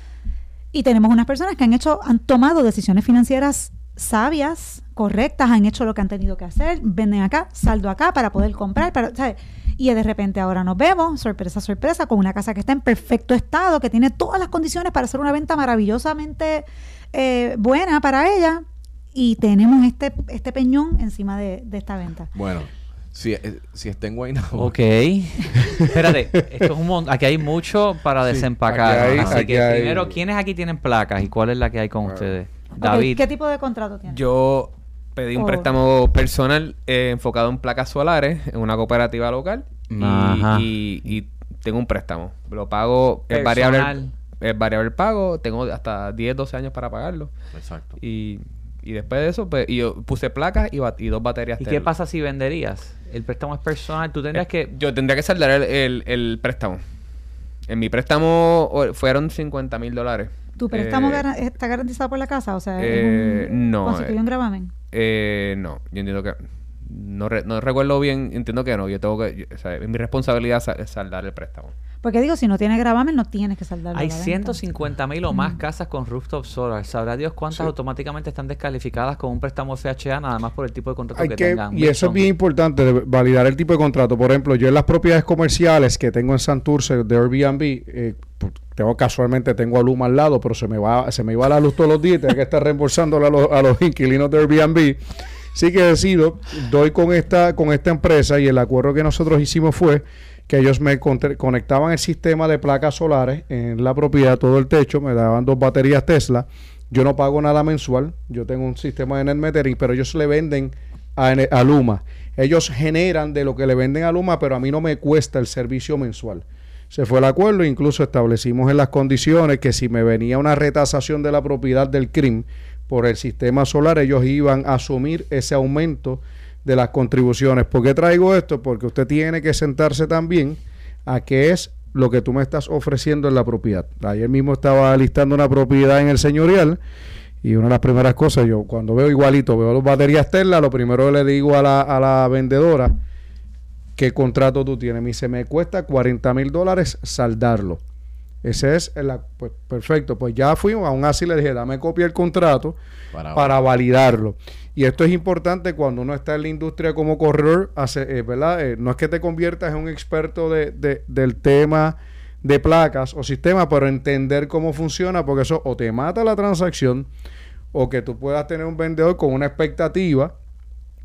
Y tenemos unas personas que han hecho, han tomado decisiones financieras sabias, correctas, han hecho lo que han tenido que hacer, venden acá, saldo acá para poder comprar, para, ¿sabes? Y de repente ahora nos vemos, sorpresa, sorpresa, con una casa que está en perfecto estado, que tiene todas las condiciones para hacer una venta maravillosamente eh, buena para ella, y tenemos este este peñón encima de, de esta venta. Bueno, si, si está en Guaynabo. Ok. Espérate, esto es un mon- aquí hay mucho para sí, desempacar. Hay, así que hay... primero, ¿quiénes aquí tienen placas y cuál es la que hay con bueno. ustedes? David. Okay, ¿qué tipo de contrato tienes? Yo pedí un oh. préstamo personal eh, enfocado en placas solares en una cooperativa local y, y, y tengo un préstamo. Lo pago, es variable, es variable el pago, tengo hasta diez, doce años para pagarlo. Exacto. Y, y después de eso, pues, y yo puse placas y, bat- y dos baterías. ¿Y tel. qué pasa si venderías? El préstamo es personal, tú tendrías eh, que... Yo tendría que saldar el, el, el préstamo. En mi préstamo fueron cincuenta mil dólares. ¿Tu préstamo eh, gar- está garantizado por la casa? O sea, eh, ¿es un, no. ¿constituye un gravamen? Eh, no, yo entiendo que... No, re, no recuerdo bien, entiendo que no. Yo tengo que... Yo, o sea, es mi responsabilidad sal, saldar el préstamo. Porque digo, si no tienes gravamen, no tienes que saldar. Hay ciento cincuenta mil o más mm. casas con rooftop solar. Sabrá Dios cuántas sí. automáticamente están descalificadas con un préstamo F H A nada más por el tipo de contrato Hay que, que tengan. Y eso es bien importante, de validar el tipo de contrato. Por ejemplo, yo en las propiedades comerciales que tengo en Santurce de Airbnb, eh, tengo casualmente tengo a Luma al lado, pero se me va se me iba la luz todos los días, tengo que estar reembolsándole a los, a los inquilinos de Airbnb. Sí que decido, doy con esta con esta empresa y el acuerdo que nosotros hicimos fue que ellos me conectaban el sistema de placas solares en la propiedad, todo el techo, me daban dos baterías Tesla. Yo no pago nada mensual, yo tengo un sistema de net metering, pero ellos le venden a, a Luma. Ellos generan de lo que le venden a Luma, pero a mí no me cuesta el servicio mensual. Se fue el acuerdo, incluso establecimos en las condiciones que si me venía una retasación de la propiedad del C R I M por el sistema solar, ellos iban a asumir ese aumento de las contribuciones. ¿Por qué traigo esto? Porque usted tiene que sentarse también a qué es lo que tú me estás ofreciendo en la propiedad. Ayer mismo estaba listando una propiedad en el señorial y una de las primeras cosas, yo cuando veo igualito, veo las baterías Tesla, lo primero que le digo a la, a la vendedora, ¿qué contrato tú tienes? Me dice, me cuesta cuarenta mil dólares saldarlo. Ese es, el, pues perfecto, pues ya fuimos, aún así le dije, dame copia del contrato para, para validarlo. Y esto es importante cuando uno está en la industria como corredor, hace, eh, ¿verdad? Eh, no es que te conviertas en un experto de, de, del tema de placas o sistemas, pero entender cómo funciona, porque eso o te mata la transacción o que tú puedas tener un vendedor con una expectativa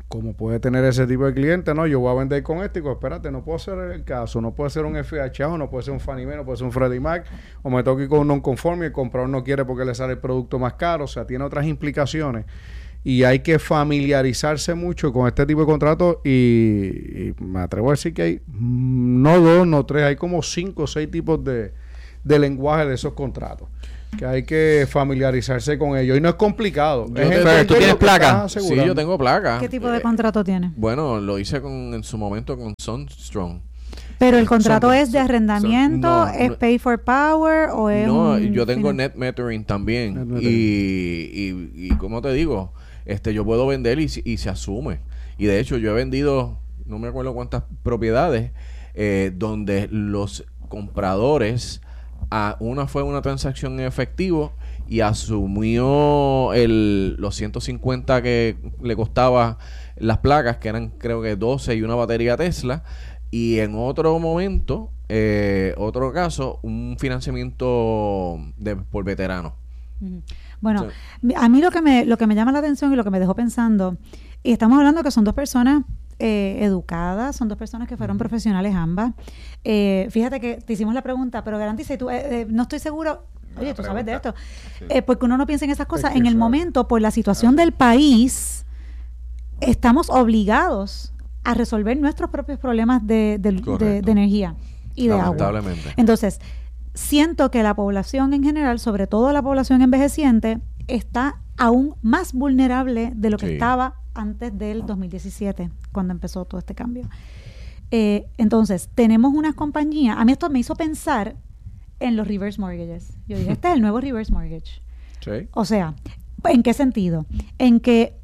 como puede tener ese tipo de cliente, no, yo voy a vender con este, y digo, espérate, no puedo ser el caso, no puede ser un F H A, o no puede ser un Fannie Mae, no puede ser un Freddie Mac, o me toque con un non-conforme y el comprador no quiere porque le sale el producto más caro, o sea, tiene otras implicaciones. Y hay que familiarizarse mucho con este tipo de contratos y, y me atrevo a decir que hay no dos, no tres, hay como cinco o seis tipos de, de lenguaje de esos contratos. Que hay que familiarizarse con ellos. Y no es complicado. Es te, ¿Tú tienes placa? Sí, yo tengo placa. ¿Qué tipo de eh, contrato tienes? Bueno, lo hice con, en su momento con Sunstrong. Pero el contrato son, es de arrendamiento, son, no, es no, pay for power o es no, un, yo tengo net metering también. Net metering. Y, y, y como te digo, este yo puedo vender y, y se asume. Y de hecho yo he vendido, no me acuerdo cuántas propiedades, eh, donde los compradores, a una fue una transacción en efectivo y asumió el, los ciento cincuenta que le costaba las placas, que eran creo que doce y una batería Tesla. Y en otro momento, eh, otro caso, un financiamiento de, por veterano. Bueno, o sea, a mí lo que me lo que me llama la atención y lo que me dejó pensando, y estamos hablando que son dos personas eh, educadas, son dos personas que fueron uh-huh. profesionales ambas. Eh, fíjate que te hicimos la pregunta, pero garantiza, y tú, eh, eh, no estoy seguro, oye, tú sabes de esto, sí. eh, porque uno no piensa en esas cosas. Es en el sabe. momento, por la situación ah. del país, estamos obligados a resolver nuestros propios problemas de, de, de, de energía y de agua. Entonces, siento que la población en general, sobre todo la población envejeciente, está aún más vulnerable de lo que sí. estaba antes del dos mil diecisiete, cuando empezó todo este cambio. Eh, entonces, tenemos unas compañías, a mí esto me hizo pensar en los reverse mortgages. Yo dije, este es el nuevo reverse mortgage. Sí. O sea, ¿en qué sentido? En que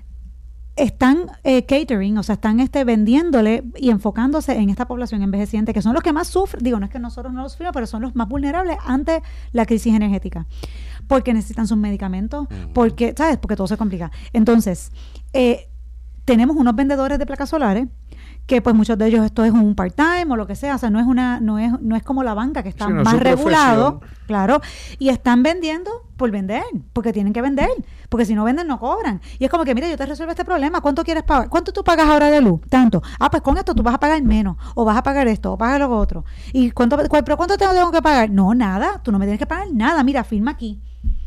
están eh, catering, o sea, están este vendiéndole y enfocándose en esta población envejeciente, que son los que más sufren, digo, no es que nosotros no los sufrimos, pero son los más vulnerables ante la crisis energética, porque necesitan sus medicamentos, uh-huh. porque, ¿sabes? Porque todo se complica. Entonces, eh, tenemos unos vendedores de placas solares, que pues muchos de ellos esto es un part-time o lo que sea, o sea, no es una no es no es como la banca que está sí, no más regulado, claro, y están vendiendo por vender, porque tienen que vender, porque si no venden no cobran. Y es como que, mira, yo te resuelvo este problema, ¿cuánto quieres pagar? ¿Cuánto tú pagas ahora de luz? Tanto. Ah, pues con esto tú vas a pagar menos, o vas a pagar esto, o pagas lo otro. ¿Y cuánto cuál, pero cuánto te tengo que pagar? No, nada, tú no me tienes que pagar nada, mira, firma aquí.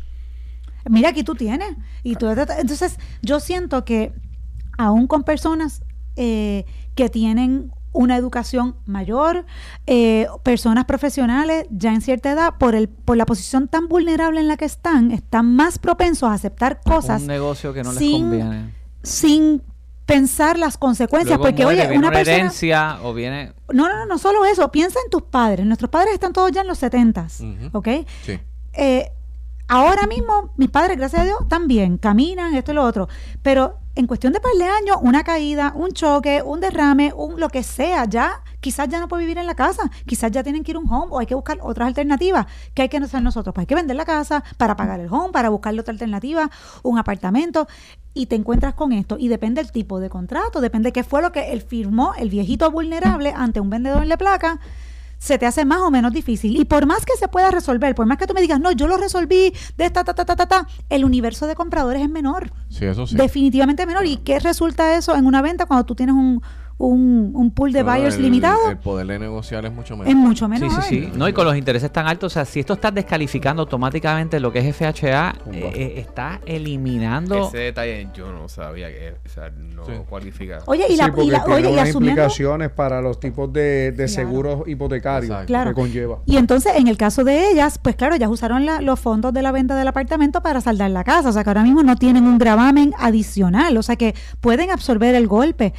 Mira, aquí tú tienes. Y tú, entonces, yo siento que aún con personas eh, que tienen una educación mayor, eh, personas profesionales ya en cierta edad, por el por la posición tan vulnerable en la que están, están más propensos a aceptar cosas. Un negocio que no les sin, conviene. Sin pensar las consecuencias. Luego porque, muere, oye, viene una, una persona... herencia o viene... No, no, no, no solo eso. Piensa en tus padres. Nuestros padres están todos ya en los setentas, uh-huh. ¿ok? Sí. Eh, ahora mismo, mis padres, gracias a Dios, también caminan, esto y lo otro. Pero en cuestión de par de años, una caída, un choque, un derrame, un lo que sea, ya quizás ya no puede vivir en la casa, quizás ya tienen que ir a un home o hay que buscar otras alternativas. ¿Qué hay que hacer nosotros? Pues hay que vender la casa para pagar el home, para buscarle otra alternativa, un apartamento, y te encuentras con esto. Y depende del tipo de contrato, depende de qué fue lo que él firmó, el viejito vulnerable ante un vendedor de placa, se te hace más o menos difícil. Y por más que se pueda resolver, por más que tú me digas, no, yo lo resolví de esta, ta, ta, ta, ta, ta, el universo de compradores es menor. Sí, eso sí. Definitivamente menor. ¿Y qué resulta eso en una venta cuando tú tienes un, un, un pool de bueno, buyers el, limitado? El poder de negociar es mucho menor. Es mucho menor. Sí, sí, sí. No, y con los intereses tan altos, o sea, si esto está descalificando automáticamente lo que es F H A, eh, eh, está eliminando... Ese detalle yo no sabía que o sea, no sí. cualifica. Oye, y, la, sí, y, la, oye, y asumiendo... implicaciones para los tipos de, de seguros claro. hipotecarios claro. que conlleva. Y entonces, en el caso de ellas, pues claro, ellas usaron la, los fondos de la venta del apartamento para saldar la casa. O sea, que ahora mismo no tienen un gravamen adicional. O sea, que pueden absorber el golpe.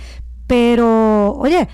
Pero, oye,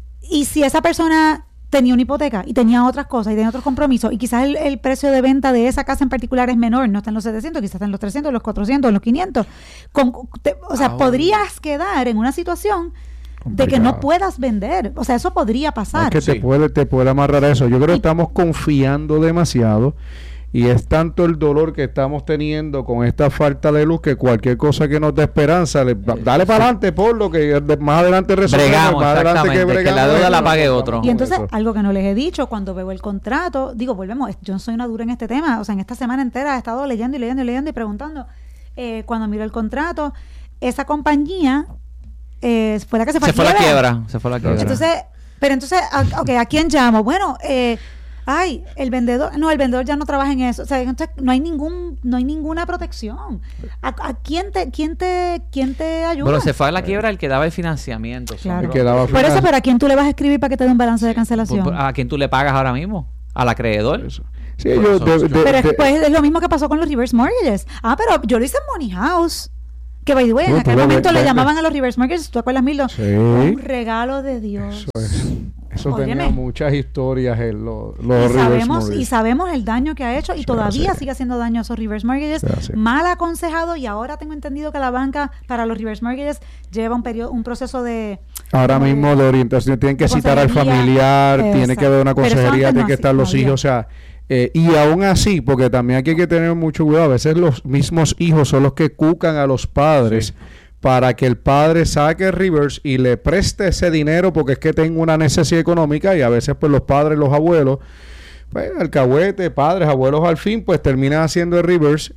y si esa persona tenía una hipoteca y tenía otras cosas y tenía otros compromisos y quizás el, el precio de venta de esa casa en particular es menor, no está en los setecientos, quizás está en los trescientos, los cuatrocientos, los quinientos, con, te, o sea, ah, podrías quedar en una situación complicado. De que no puedas vender. O sea, eso podría pasar. Es que sí. te, puede, te puede amarrar eso. Yo creo que y, estamos confiando demasiado. Y es tanto el dolor que estamos teniendo con esta falta de luz que cualquier cosa que nos dé esperanza, le, dale para adelante por lo que más adelante resolvemos, más adelante que, bregamos, que la deuda la pague otro. Y entonces, algo que no les he dicho, cuando veo el contrato, digo, volvemos, yo no soy una dura en este tema, o sea, en esta semana entera he estado leyendo y leyendo y leyendo y preguntando, eh, cuando miro el contrato, esa compañía eh, fue la que se fue, se fue a la quiebra. Se fue a la quiebra. Entonces, pero entonces, a, okay, ¿a quién llamo? Bueno, eh, ay, el vendedor, no, el vendedor ya no trabaja en eso. O sea, entonces no hay ningún, no hay ninguna protección. ¿A, a quién te, quién te, quién te ayuda? Pero se fue a la quiebra el que daba el financiamiento. Claro. Que daba por eso, pero ¿a quién tú le vas a escribir para que te dé un balance de cancelación? ¿A quién tú le pagas ahora mismo? ¿Al acreedor? Eso. Sí, yo, de, de, pero de, es, pues, es lo mismo que pasó con los reverse mortgages. Ah, pero yo lo hice en Money House. Que, by the way, en no, aquel momento le llamaban a los reverse mortgages, ¿tú acuerdas, Mildo? Sí. Un regalo de Dios. Eso, es, eso tenía muchas historias en los, los y reverse sabemos, mortgages. Y sabemos el daño que ha hecho y sí, todavía sí. sigue haciendo daño a esos reverse mortgages. Sí. Mal aconsejado, y ahora tengo entendido que la banca para los reverse mortgages lleva un periodo, un proceso de... Ahora de, mismo de orientación, tienen que citar al familiar, exacto. tiene que haber una consejería, tiene no que estar los hijos, o sea... Eh, y aún así, porque también aquí hay que tener mucho cuidado, a veces los mismos hijos son los que cucan a los padres sí. para que el padre saque el reverse y le preste ese dinero porque es que tengo una necesidad económica, y a veces pues los padres, los abuelos, pues alcahuete, padres, abuelos al fin, pues terminan haciendo el reverse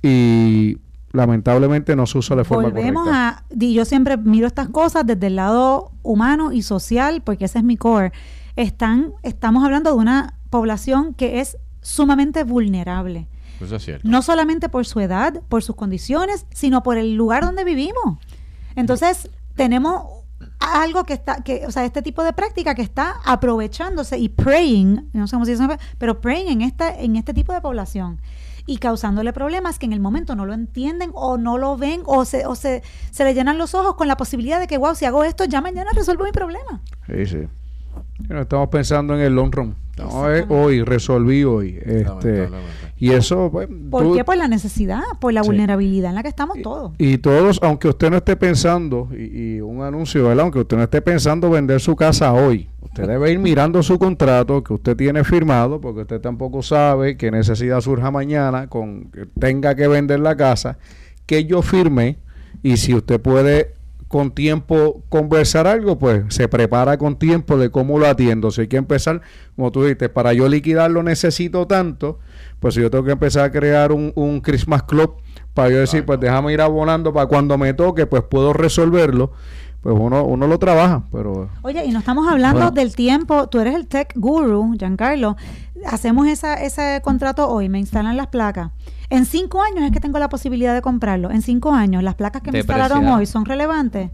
y lamentablemente no se usa de forma Volvemos correcta. A, y yo siempre miro estas cosas desde el lado humano y social porque ese es mi core. Están, estamos hablando de una población que es sumamente vulnerable. Eso es cierto. No solamente por su edad, por sus condiciones, sino por el lugar donde vivimos. Entonces, tenemos algo que está, que, o sea, este tipo de práctica que está aprovechándose y preying, no sé cómo se dice, pero preying en esta, en este tipo de población y causándole problemas que en el momento no lo entienden o no lo ven o se, o se, se le llenan los ojos con la posibilidad de que, wow, si hago esto, ya mañana resuelvo mi problema. Sí, sí. Bueno, estamos pensando en el long run. No es hoy, resolví hoy. Este, y eso, pues. ¿Por tú, qué? Por la necesidad, por la sí. vulnerabilidad en la que estamos todos. Y, y todos, aunque usted no esté pensando, y, y un anuncio, ¿verdad? Aunque usted no esté pensando vender su casa hoy, usted debe ir mirando su contrato que usted tiene firmado, porque usted tampoco sabe qué necesidad surja mañana con que tenga que vender la casa, que yo firmé, y si usted puede con tiempo conversar algo, pues se prepara con tiempo de cómo lo atiendo. Si hay que empezar, como tú dijiste, para yo liquidarlo necesito tanto, pues si yo tengo que empezar a crear un, un Christmas Club para yo decir, pues déjame ir abonando para cuando me toque, pues puedo resolverlo, pues uno, uno lo trabaja, pero... Oye, y no estamos hablando bueno. del tiempo, tú eres el tech guru, Giancarlo, hacemos esa, ese contrato hoy, me instalan las placas. En cinco años es que tengo la posibilidad de comprarlo. En cinco años, las placas que me instalaron hoy son relevantes.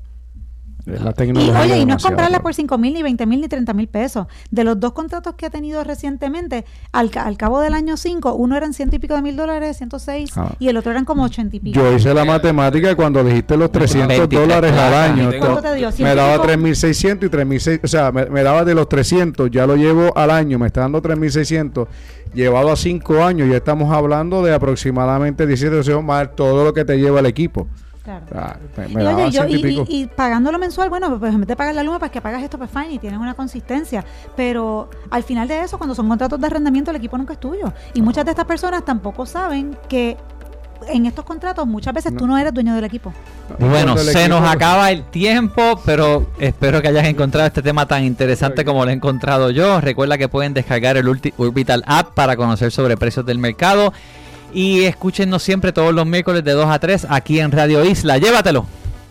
La y oye, y no es comprarla por cinco mil, ni veinte mil, ni treinta mil pesos. De los dos contratos que he tenido recientemente, al, al cabo del año cinco, uno eran ciento y pico de mil dólares, ciento seis, ah. y el otro eran como ochenta y pico. Yo hice la matemática cuando dijiste los trescientos dólares al año. ¿Cuánto te dio? Me daba tres mil seiscientos y tres mil seiscientos, o sea, me, me daba de los trescientos, ya lo llevo al año, me está dando tres mil seiscientos. Llevado a cinco años, ya estamos hablando de aproximadamente diecisiete más todo lo que te lleva el equipo. Claro. Ah, me y, oye, yo, y, y, y pagándolo mensual, bueno, pues en vez de pagar la luz, pues que pagas esto, pues fine, y tienes una consistencia. Pero al final de eso, cuando son contratos de arrendamiento, el equipo nunca es tuyo. Y muchas de estas personas tampoco saben que en estos contratos muchas veces no. tú no eres dueño del equipo. Bueno, se equipo, nos acaba el tiempo, pero espero que hayas encontrado este tema tan interesante como lo he encontrado yo. Recuerda que pueden descargar el Urbital App para conocer sobre precios del mercado. Y escúchenos siempre todos los miércoles de dos a tres aquí en Radio Isla. Llévatelo.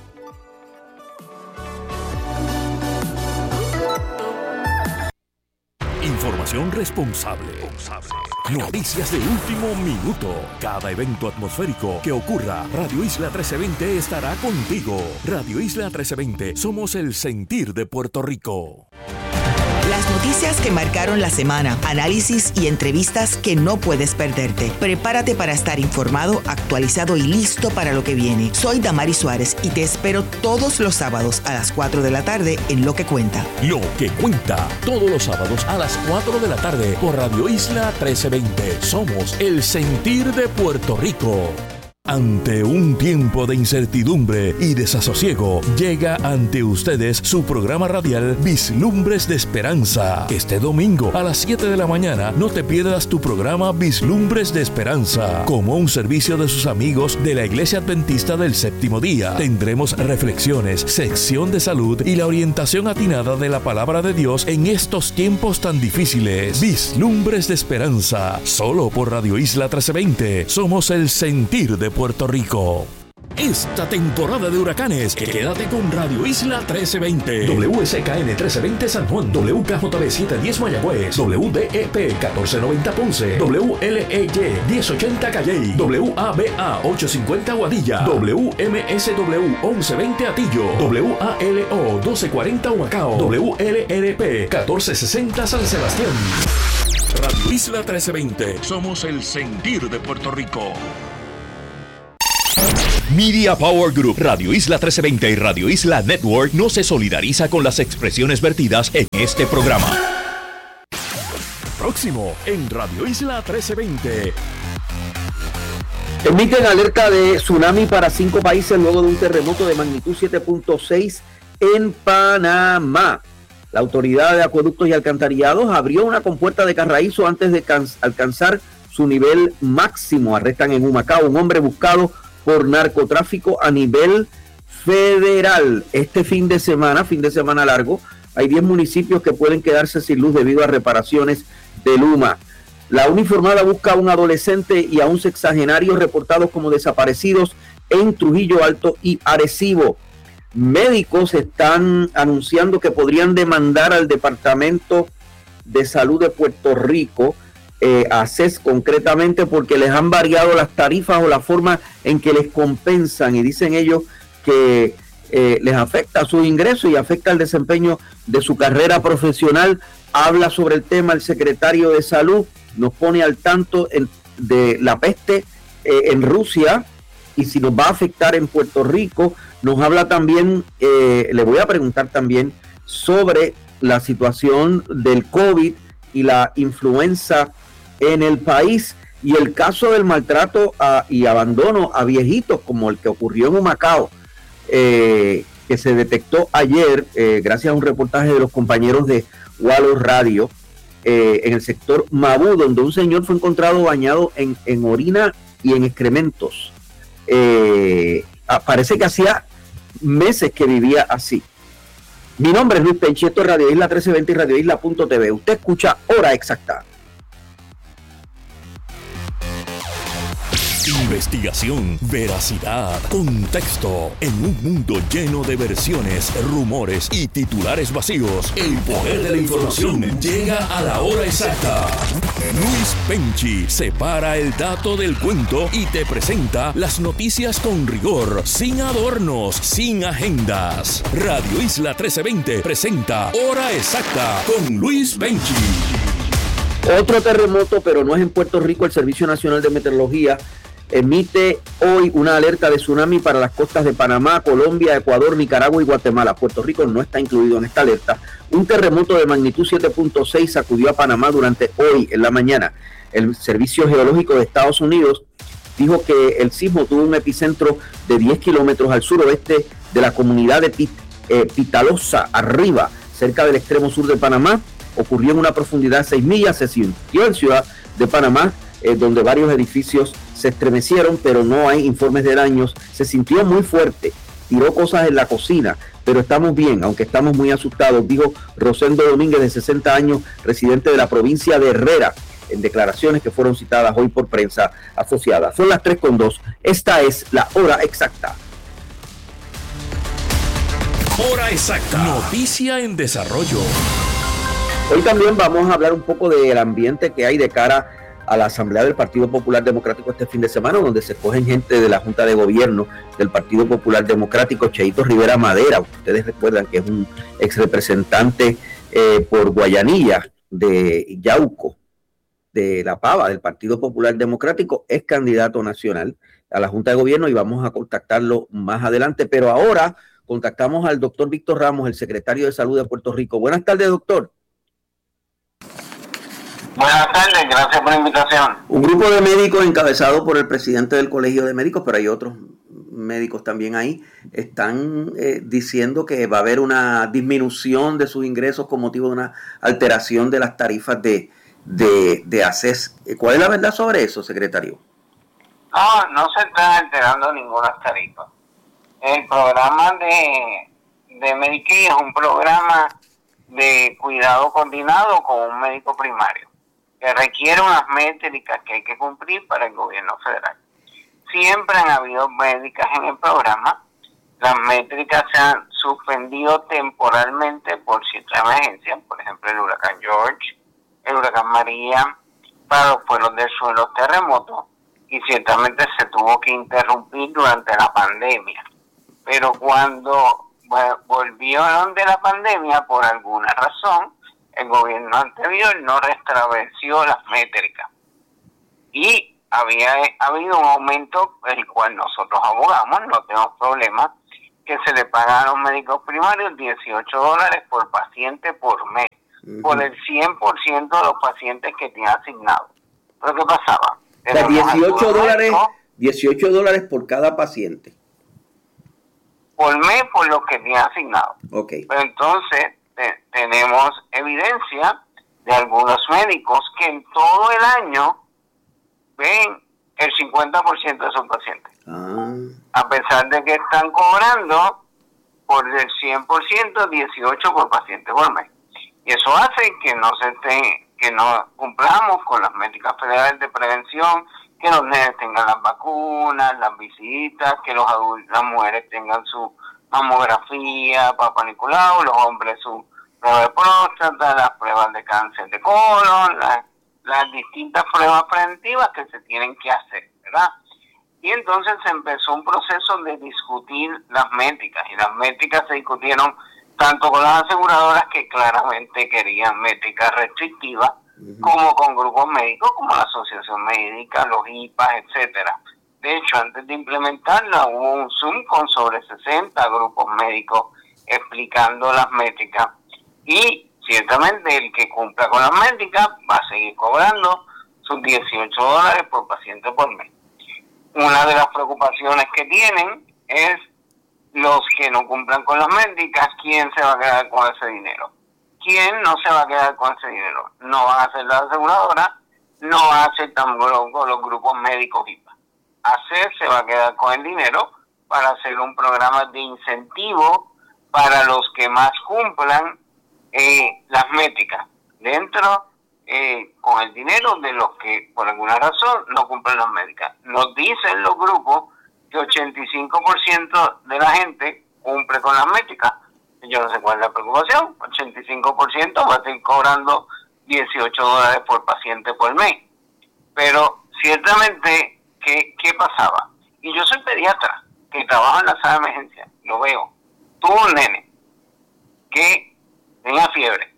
Información responsable. Noticias de último minuto. Cada evento atmosférico que ocurra, Radio Isla trece veinte estará contigo. Radio Isla trece veinte, somos el sentir de Puerto Rico. Las noticias que marcaron la semana, análisis y entrevistas que no puedes perderte. Prepárate para estar informado, actualizado y listo para lo que viene. Soy Damari Suárez y te espero todos los sábados a las cuatro de la tarde en Lo que Cuenta. Lo que Cuenta, todos los sábados a las cuatro de la tarde por Radio Isla trece veinte. Somos el sentir de Puerto Rico. Ante un tiempo de incertidumbre y desasosiego, llega ante ustedes su programa radial Vislumbres de Esperanza. Este domingo a las siete de la mañana no te pierdas tu programa Vislumbres de Esperanza. Como un servicio de sus amigos de la Iglesia Adventista del Séptimo Día, tendremos reflexiones, sección de salud y la orientación atinada de la Palabra de Dios en estos tiempos tan difíciles. Vislumbres de Esperanza, solo por Radio Isla trece veinte. Somos el sentir de Puerto Rico. esta temporada de huracanes. Quédate con Radio Isla trece veinte. W S K N trece veinte San Juan. W K J B setecientos diez Mayagüez. W D E P catorce noventa Ponce. W L E Y diez ochenta Calley. W A B A ochocientos cincuenta Guadilla. W M S W once veinte Atillo. W A L O doce cuarenta Humacao. W L R P catorce sesenta San Sebastián. Radio Isla trece veinte. Somos el sentir de Puerto Rico. Media Power Group, Radio Isla trece veinte y Radio Isla Network no se solidariza con las expresiones vertidas en este programa. Próximo en Radio Isla trece veinte. Emiten alerta de tsunami para cinco países luego de un terremoto de magnitud siete punto seis en Panamá. La Autoridad de Acueductos y Alcantarillados abrió una compuerta de carraízo antes de can- alcanzar su nivel máximo. Arrestan en Humacao un hombre buscado por narcotráfico a nivel federal. Este fin de semana, fin de semana largo, hay diez municipios que pueden quedarse sin luz debido a reparaciones de Luma. La uniformada busca a un adolescente y a un sexagenario reportados como desaparecidos en Trujillo Alto y Arecibo. Médicos están anunciando que podrían demandar al Departamento de Salud de Puerto Rico, eh, a C E S concretamente, porque les han variado las tarifas o la forma en que les compensan, y dicen ellos que eh, les afecta sus ingresos y afecta el desempeño de su carrera profesional. Habla sobre el tema el secretario de Salud, nos pone al tanto en, de la peste eh, en Rusia y si nos va a afectar en Puerto Rico. Nos habla también, eh, le voy a preguntar también sobre la situación del COVID y la influenza en el país y el caso del maltrato a, y abandono a viejitos como el que ocurrió en Humacao, eh, que se detectó ayer eh, gracias a un reportaje de los compañeros de Wallo Radio eh, en el sector Mabú, donde un señor fue encontrado bañado en, en orina y en excrementos. Eh, parece que hacía meses que vivía así. Mi nombre es Luis Penchi, esto es Radio Isla trece veinte y Radio Isla punto T V. Usted escucha Hora Exacta. Investigación, veracidad, contexto. En un mundo lleno de versiones, rumores y titulares vacíos, el poder de la información llega a la hora exacta. Luis Penchi separa el dato del cuento y te presenta las noticias con rigor, sin adornos, sin agendas. Radio Isla trece veinte presenta Hora Exacta con Luis Penchi. Otro terremoto, pero no es en Puerto Rico. El Servicio Nacional de Meteorología emite hoy una alerta de tsunami para las costas de Panamá, Colombia, Ecuador, Nicaragua y Guatemala. Puerto Rico no está incluido en esta alerta. Un terremoto de magnitud siete punto seis sacudió a Panamá durante hoy en la mañana. El Servicio Geológico de Estados Unidos dijo que el sismo tuvo un epicentro de diez kilómetros al suroeste de la comunidad de Pit, eh, Pitalosa, arriba, cerca del extremo sur de Panamá. Ocurrió en una profundidad de seis millas, se sintió en Ciudad de Panamá, eh, donde varios edificios se estremecieron, pero no hay informes de daños. Se sintió muy fuerte, tiró cosas en la cocina, pero estamos bien, aunque estamos muy asustados, dijo Rosendo Domínguez, de sesenta años, residente de la provincia de Herrera, en declaraciones que fueron citadas hoy por prensa asociada. Son las tres con dos. Esta es la hora exacta. Hora exacta. Noticia en desarrollo. Hoy también vamos a hablar un poco del ambiente que hay de cara a la Asamblea del Partido Popular Democrático este fin de semana, donde se escogen gente de la Junta de Gobierno del Partido Popular Democrático. Cheito Rivera Madera, ustedes recuerdan que es un ex representante eh, por Guayanilla de Yauco, de La Pava, del Partido Popular Democrático, es candidato nacional a la Junta de Gobierno y vamos a contactarlo más adelante. Pero ahora contactamos al doctor Víctor Ramos, el secretario de Salud de Puerto Rico. Buenas tardes, doctor. Buenas tardes, gracias por la invitación. Un grupo de médicos encabezado por el presidente del Colegio de Médicos, pero hay otros médicos también ahí, están eh, diciendo que va a haber una disminución de sus ingresos con motivo de una alteración de las tarifas de, de, de A C E S. ¿Cuál es la verdad sobre eso, secretario? No, no se están alterando ninguna tarifa. El programa de, de Medicaid es un programa de cuidado coordinado con un médico primario, que requiere unas métricas que hay que cumplir para el gobierno federal. siempre han habido médicas en el programa. Las métricas se han suspendido temporalmente por cierta emergencia, por ejemplo el huracán George, el huracán María, para los pueblos del sur, los terremotos, y ciertamente se tuvo que interrumpir durante la pandemia. Pero cuando volvieron de la pandemia, por alguna razón, el gobierno anterior no restableció las métricas. Y había habido un aumento, el cual nosotros abogamos, no tenemos problema, que se le pagan a los médicos primarios dieciocho dólares por paciente por mes, uh-huh. por el cien por ciento de los pacientes que tiene asignado. ¿Pero qué pasaba? O sea, dieciocho dólares, dieciocho dólares por cada paciente. Por mes, por los que tiene asignado. Okay. Pero entonces te, tenemos evidencia de algunos médicos que en todo el año ven el cincuenta por ciento de sus pacientes. Ah. A pesar de que están cobrando por el cien por ciento, dieciocho por paciente por mes. Y eso hace que no se esté, que no cumplamos con las métricas federales de prevención, que los nenes tengan las vacunas, las visitas, que los adultos, las mujeres tengan su mamografía, Papa Nicolau, los hombres su prueba de próstata, las pruebas de cáncer de colon, las, las distintas pruebas preventivas que se tienen que hacer, ¿verdad? Y entonces se empezó un proceso de discutir las métricas, y las métricas se discutieron tanto con las aseguradoras, que claramente querían métricas restrictivas, uh-huh. como con grupos médicos, como la Asociación Médica, los I P A, etcétera. De hecho, antes de implementarla, hubo un Zoom con sobre sesenta grupos médicos explicando las métricas, y ciertamente el que cumpla con las métricas va a seguir cobrando sus dieciocho dólares por paciente por mes. Una de las preocupaciones que tienen es los que no cumplan con las métricas, ¿quién se va a quedar con ese dinero? ¿Quién no se va a quedar con ese dinero? No van a ser las aseguradoras, no van a ser tampoco los grupos médicos I P A. ACER se va a quedar con el dinero para hacer un programa de incentivo para los que más cumplan eh, las métricas, dentro eh, con el dinero de los que por alguna razón no cumplen las métricas. Nos dicen los grupos que ochenta y cinco por ciento de la gente cumple con las métricas. Yo no sé cuál es la preocupación. ochenta y cinco por ciento va a estar cobrando dieciocho dólares por paciente por mes. Pero ciertamente, ¿qué, qué pasaba? Y yo soy pediatra, que trabajo en la sala de emergencia, lo veo. Tuvo un nene que tenía fiebre.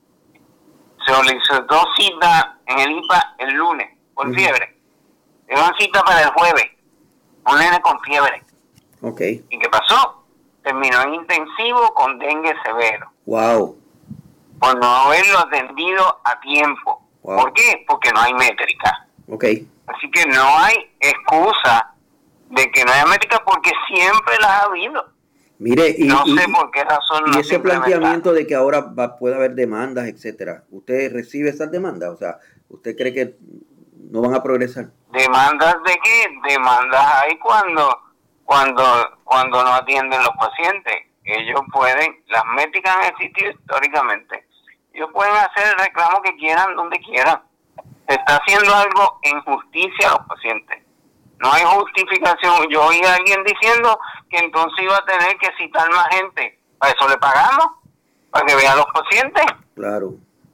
Se solicitó cita en el I P A el lunes por uh-huh. fiebre. Tengo una cita para el jueves. Un nene con fiebre. Okay. ¿Y qué pasó? Terminó en intensivo con dengue severo. Wow. Por no haberlo atendido a tiempo. Wow. ¿Por qué? Porque no hay métrica. Okay. Así que no hay excusa de que no haya métrica, porque siempre las ha habido. Mire, y, no y, sé por qué razón. Y no ese planteamiento de que ahora va, puede haber demandas, etcétera. ¿Usted recibe esas demandas? O sea, ¿usted cree que no van a progresar? ¿Demandas de qué? Demandas hay cuando cuando cuando no atienden los pacientes. Ellos pueden, las métricas han existido históricamente. Ellos pueden hacer el reclamo que quieran, donde quieran. Se está haciendo algo en justicia a los pacientes. No hay justificación. Yo oí a alguien diciendo que entonces iba a tener que citar más gente. ¿Para eso le pagamos? ¿Para que vean los pacientes? Claro.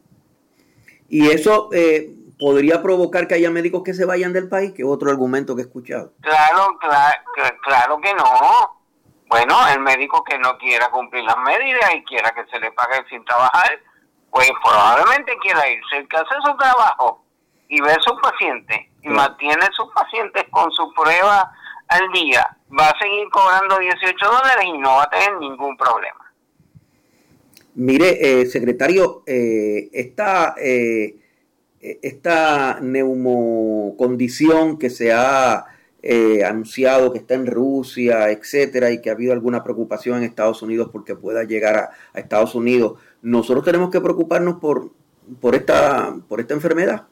Y eso eh, podría provocar que haya médicos que se vayan del país, que es otro argumento que he escuchado. Claro, claro, claro que no. Bueno, el médico que no quiera cumplir las medidas y quiera que se le pague sin trabajar, pues probablemente quiera irse. El que hace su trabajo y ve a sus pacientes y claro. mantiene a sus pacientes con su prueba al día, va a seguir cobrando dieciocho dólares y no va a tener ningún problema. Mire, eh, secretario, eh, esta, eh, esta neumocondición que se ha eh, anunciado que está en Rusia, etcétera, y que ha habido alguna preocupación en Estados Unidos porque pueda llegar a, a Estados Unidos, ¿nosotros tenemos que preocuparnos por, por, esta, por esta enfermedad?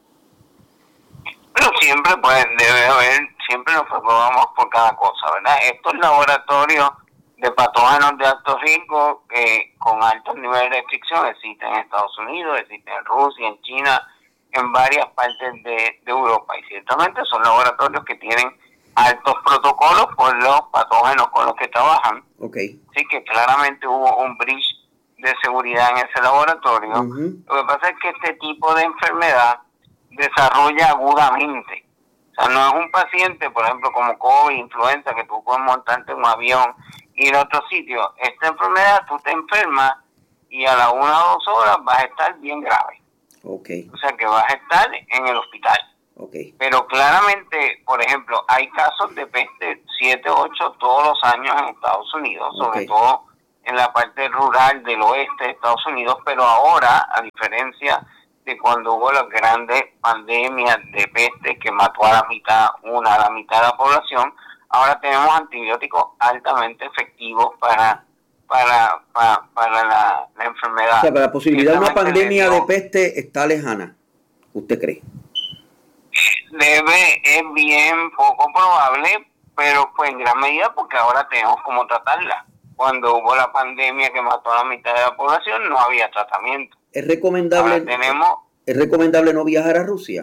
Pero siempre pues debe haber, siempre nos preocupamos por cada cosa, ¿verdad? Estos laboratorios de patógenos de alto riesgo eh, con altos niveles de restricción existen en Estados Unidos, existen en Rusia, en China, en varias partes de, de Europa, y ciertamente son laboratorios que tienen altos protocolos por los patógenos con los que trabajan. Okay. Así que claramente hubo un breach de seguridad en ese laboratorio. Uh-huh. Lo que pasa es que este tipo de enfermedad desarrolla agudamente. O sea, no es un paciente, por ejemplo, como COVID, influenza, que tú puedes montarte en un avión y ir a otro sitio. Esta enfermedad, tú te enfermas y a las una o dos horas vas a estar bien grave. Okay. O sea, que vas a estar en el hospital. Okay. Pero claramente, por ejemplo, hay casos de peste siete, ocho todos los años en Estados Unidos, sobre Okay. todo en la parte rural del oeste de Estados Unidos, pero ahora, a diferencia de cuando hubo las grandes pandemias de peste que mató a la mitad, una a la mitad de la población, ahora tenemos antibióticos altamente efectivos para para para, para la, la enfermedad. O sea, la posibilidad de una pandemia dio, de peste está lejana, ¿usted cree? Debe, es bien poco probable, pero pues en gran medida porque ahora tenemos cómo tratarla. Cuando hubo la pandemia que mató a la mitad de la población, no había tratamiento. ¿Es recomendable, ahora tenemos, ¿es recomendable no viajar a Rusia?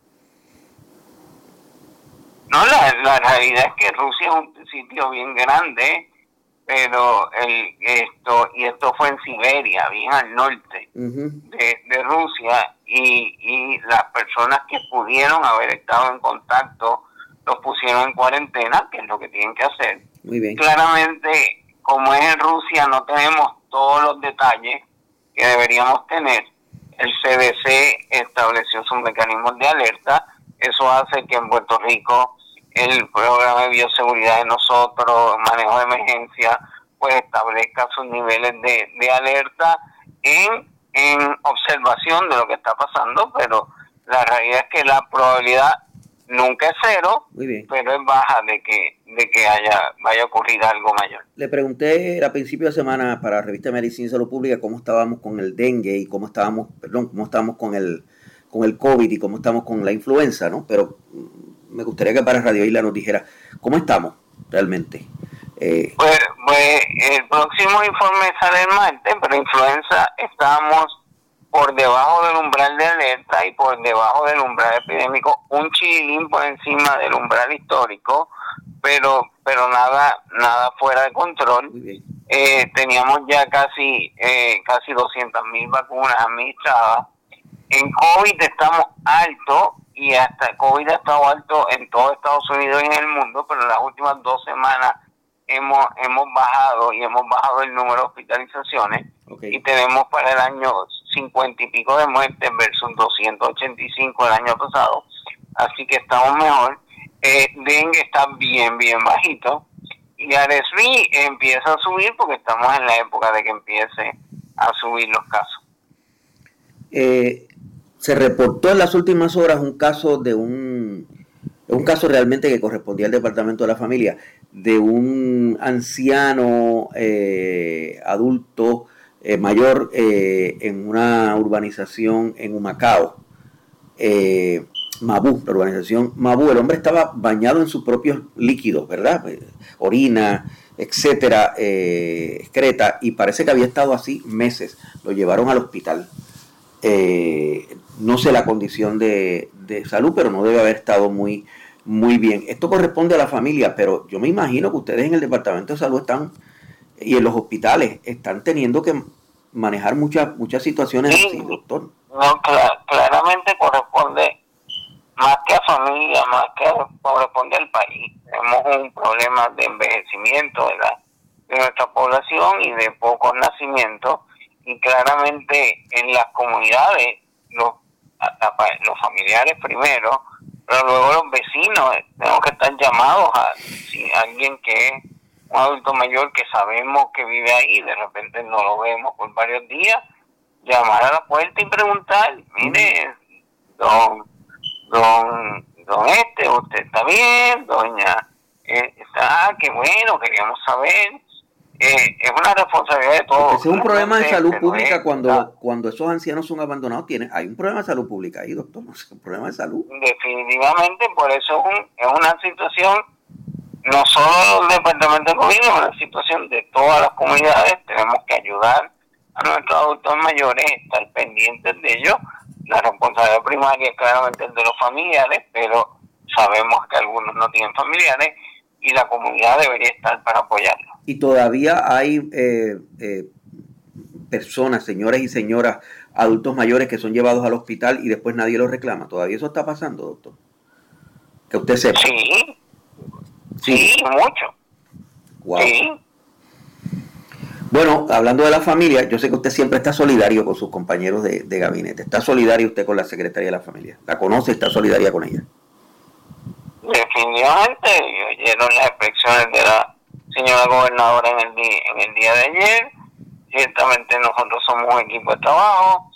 No, la, la realidad es que Rusia es un sitio bien grande, pero el esto y esto fue en Siberia, bien al norte uh-huh. de, de Rusia, y, y las personas que pudieron haber estado en contacto los pusieron en cuarentena, que es lo que tienen que hacer. Muy bien. Claramente, como es en Rusia, no tenemos todos los detalles que deberíamos tener. El C D C estableció sus mecanismos de alerta. Eso hace que en Puerto Rico el programa de bioseguridad de nosotros, manejo de emergencia, pues establezca sus niveles de, de alerta en, en observación de lo que está pasando, pero la realidad es que la probabilidad nunca es cero, pero es baja de que de que haya vaya a ocurrir algo mayor. Le pregunté a principio de semana para la revista Medicina y Salud Pública cómo estábamos con el dengue y cómo estábamos, perdón, cómo estábamos con el con el COVID y cómo estamos con la influenza, ¿no? Pero me gustaría que para Radio Isla nos dijera cómo estamos realmente. Eh, pues, pues el próximo informe sale el martes, pero influenza estamos por debajo del umbral de alerta y por debajo del umbral epidémico, un chilín por encima del umbral histórico, pero pero nada nada fuera de control. Eh, teníamos ya casi eh, casi doscientas mil vacunas administradas. En COVID estamos altos y hasta COVID ha estado alto en todo Estados Unidos y en el mundo, pero en las últimas dos semanas hemos hemos bajado y hemos bajado el número de hospitalizaciones. Okay. Y tenemos para el año cincuenta y pico de muertes versus doscientos ochenta y cinco el año pasado, así que estamos mejor. Eh, dengue está bien bien bajito y R S V empieza a subir porque estamos en la época de que empiece a subir los casos. Eh, se reportó en las últimas horas un caso de un un caso realmente que correspondía al Departamento de la Familia, de un anciano eh, adulto eh, mayor eh, en una urbanización en Humacao, eh, Mabú, la urbanización Mabú. El hombre estaba bañado en sus propios líquidos, ¿verdad? Orina, etcétera, eh, excreta, y parece que había estado así meses. Lo llevaron al hospital. Eh, no sé la condición de, de salud, pero no debe haber estado muy, muy bien. Esto corresponde a la familia, pero yo me imagino que ustedes en el Departamento de Salud están y en los hospitales están teniendo que manejar muchas muchas situaciones sí, así, doctor. No, cl- claramente corresponde más que a familia, más que a, corresponde al país. Tenemos un problema de envejecimiento de, la, de nuestra población y de pocos nacimientos, y claramente en las comunidades los, los familiares primero, pero luego los vecinos tenemos que estar llamados a si alguien que es un adulto mayor que sabemos que vive ahí, de repente no lo vemos por varios días, llamar a la puerta y preguntar, mire, don, don, don este, usted está bien, doña, eh, está, ah, qué bueno, queríamos saber. Eh, es una responsabilidad de todos. Ese es un problema de salud pública cuando, cuando esos ancianos son abandonados. Tiene, hay un problema de salud pública ahí, doctor, no sé, un problema de salud. Definitivamente, por eso es, un, es una situación, no solo del departamento de gobierno, es una situación de todas las comunidades. Tenemos que ayudar a nuestros adultos mayores, estar pendientes de ellos. La responsabilidad primaria es claramente el de los familiares, pero sabemos que algunos no tienen familiares y la comunidad debería estar para apoyarlos. Y todavía hay eh, eh, personas, señores y señoras, adultos mayores que son llevados al hospital y después nadie los reclama. ¿Todavía eso está pasando, doctor? Que usted sepa. Sí, sí, sí mucho. Wow. Sí. Bueno, hablando de la familia, yo sé que usted siempre está solidario con sus compañeros de, de gabinete. ¿Está solidario usted con la Secretaría de la Familia? ¿La conoce y está solidaria con ella? Definitivamente, oyeron las expresiones de la señora gobernadora en el día, en el día de ayer. Ciertamente nosotros somos un equipo de trabajo,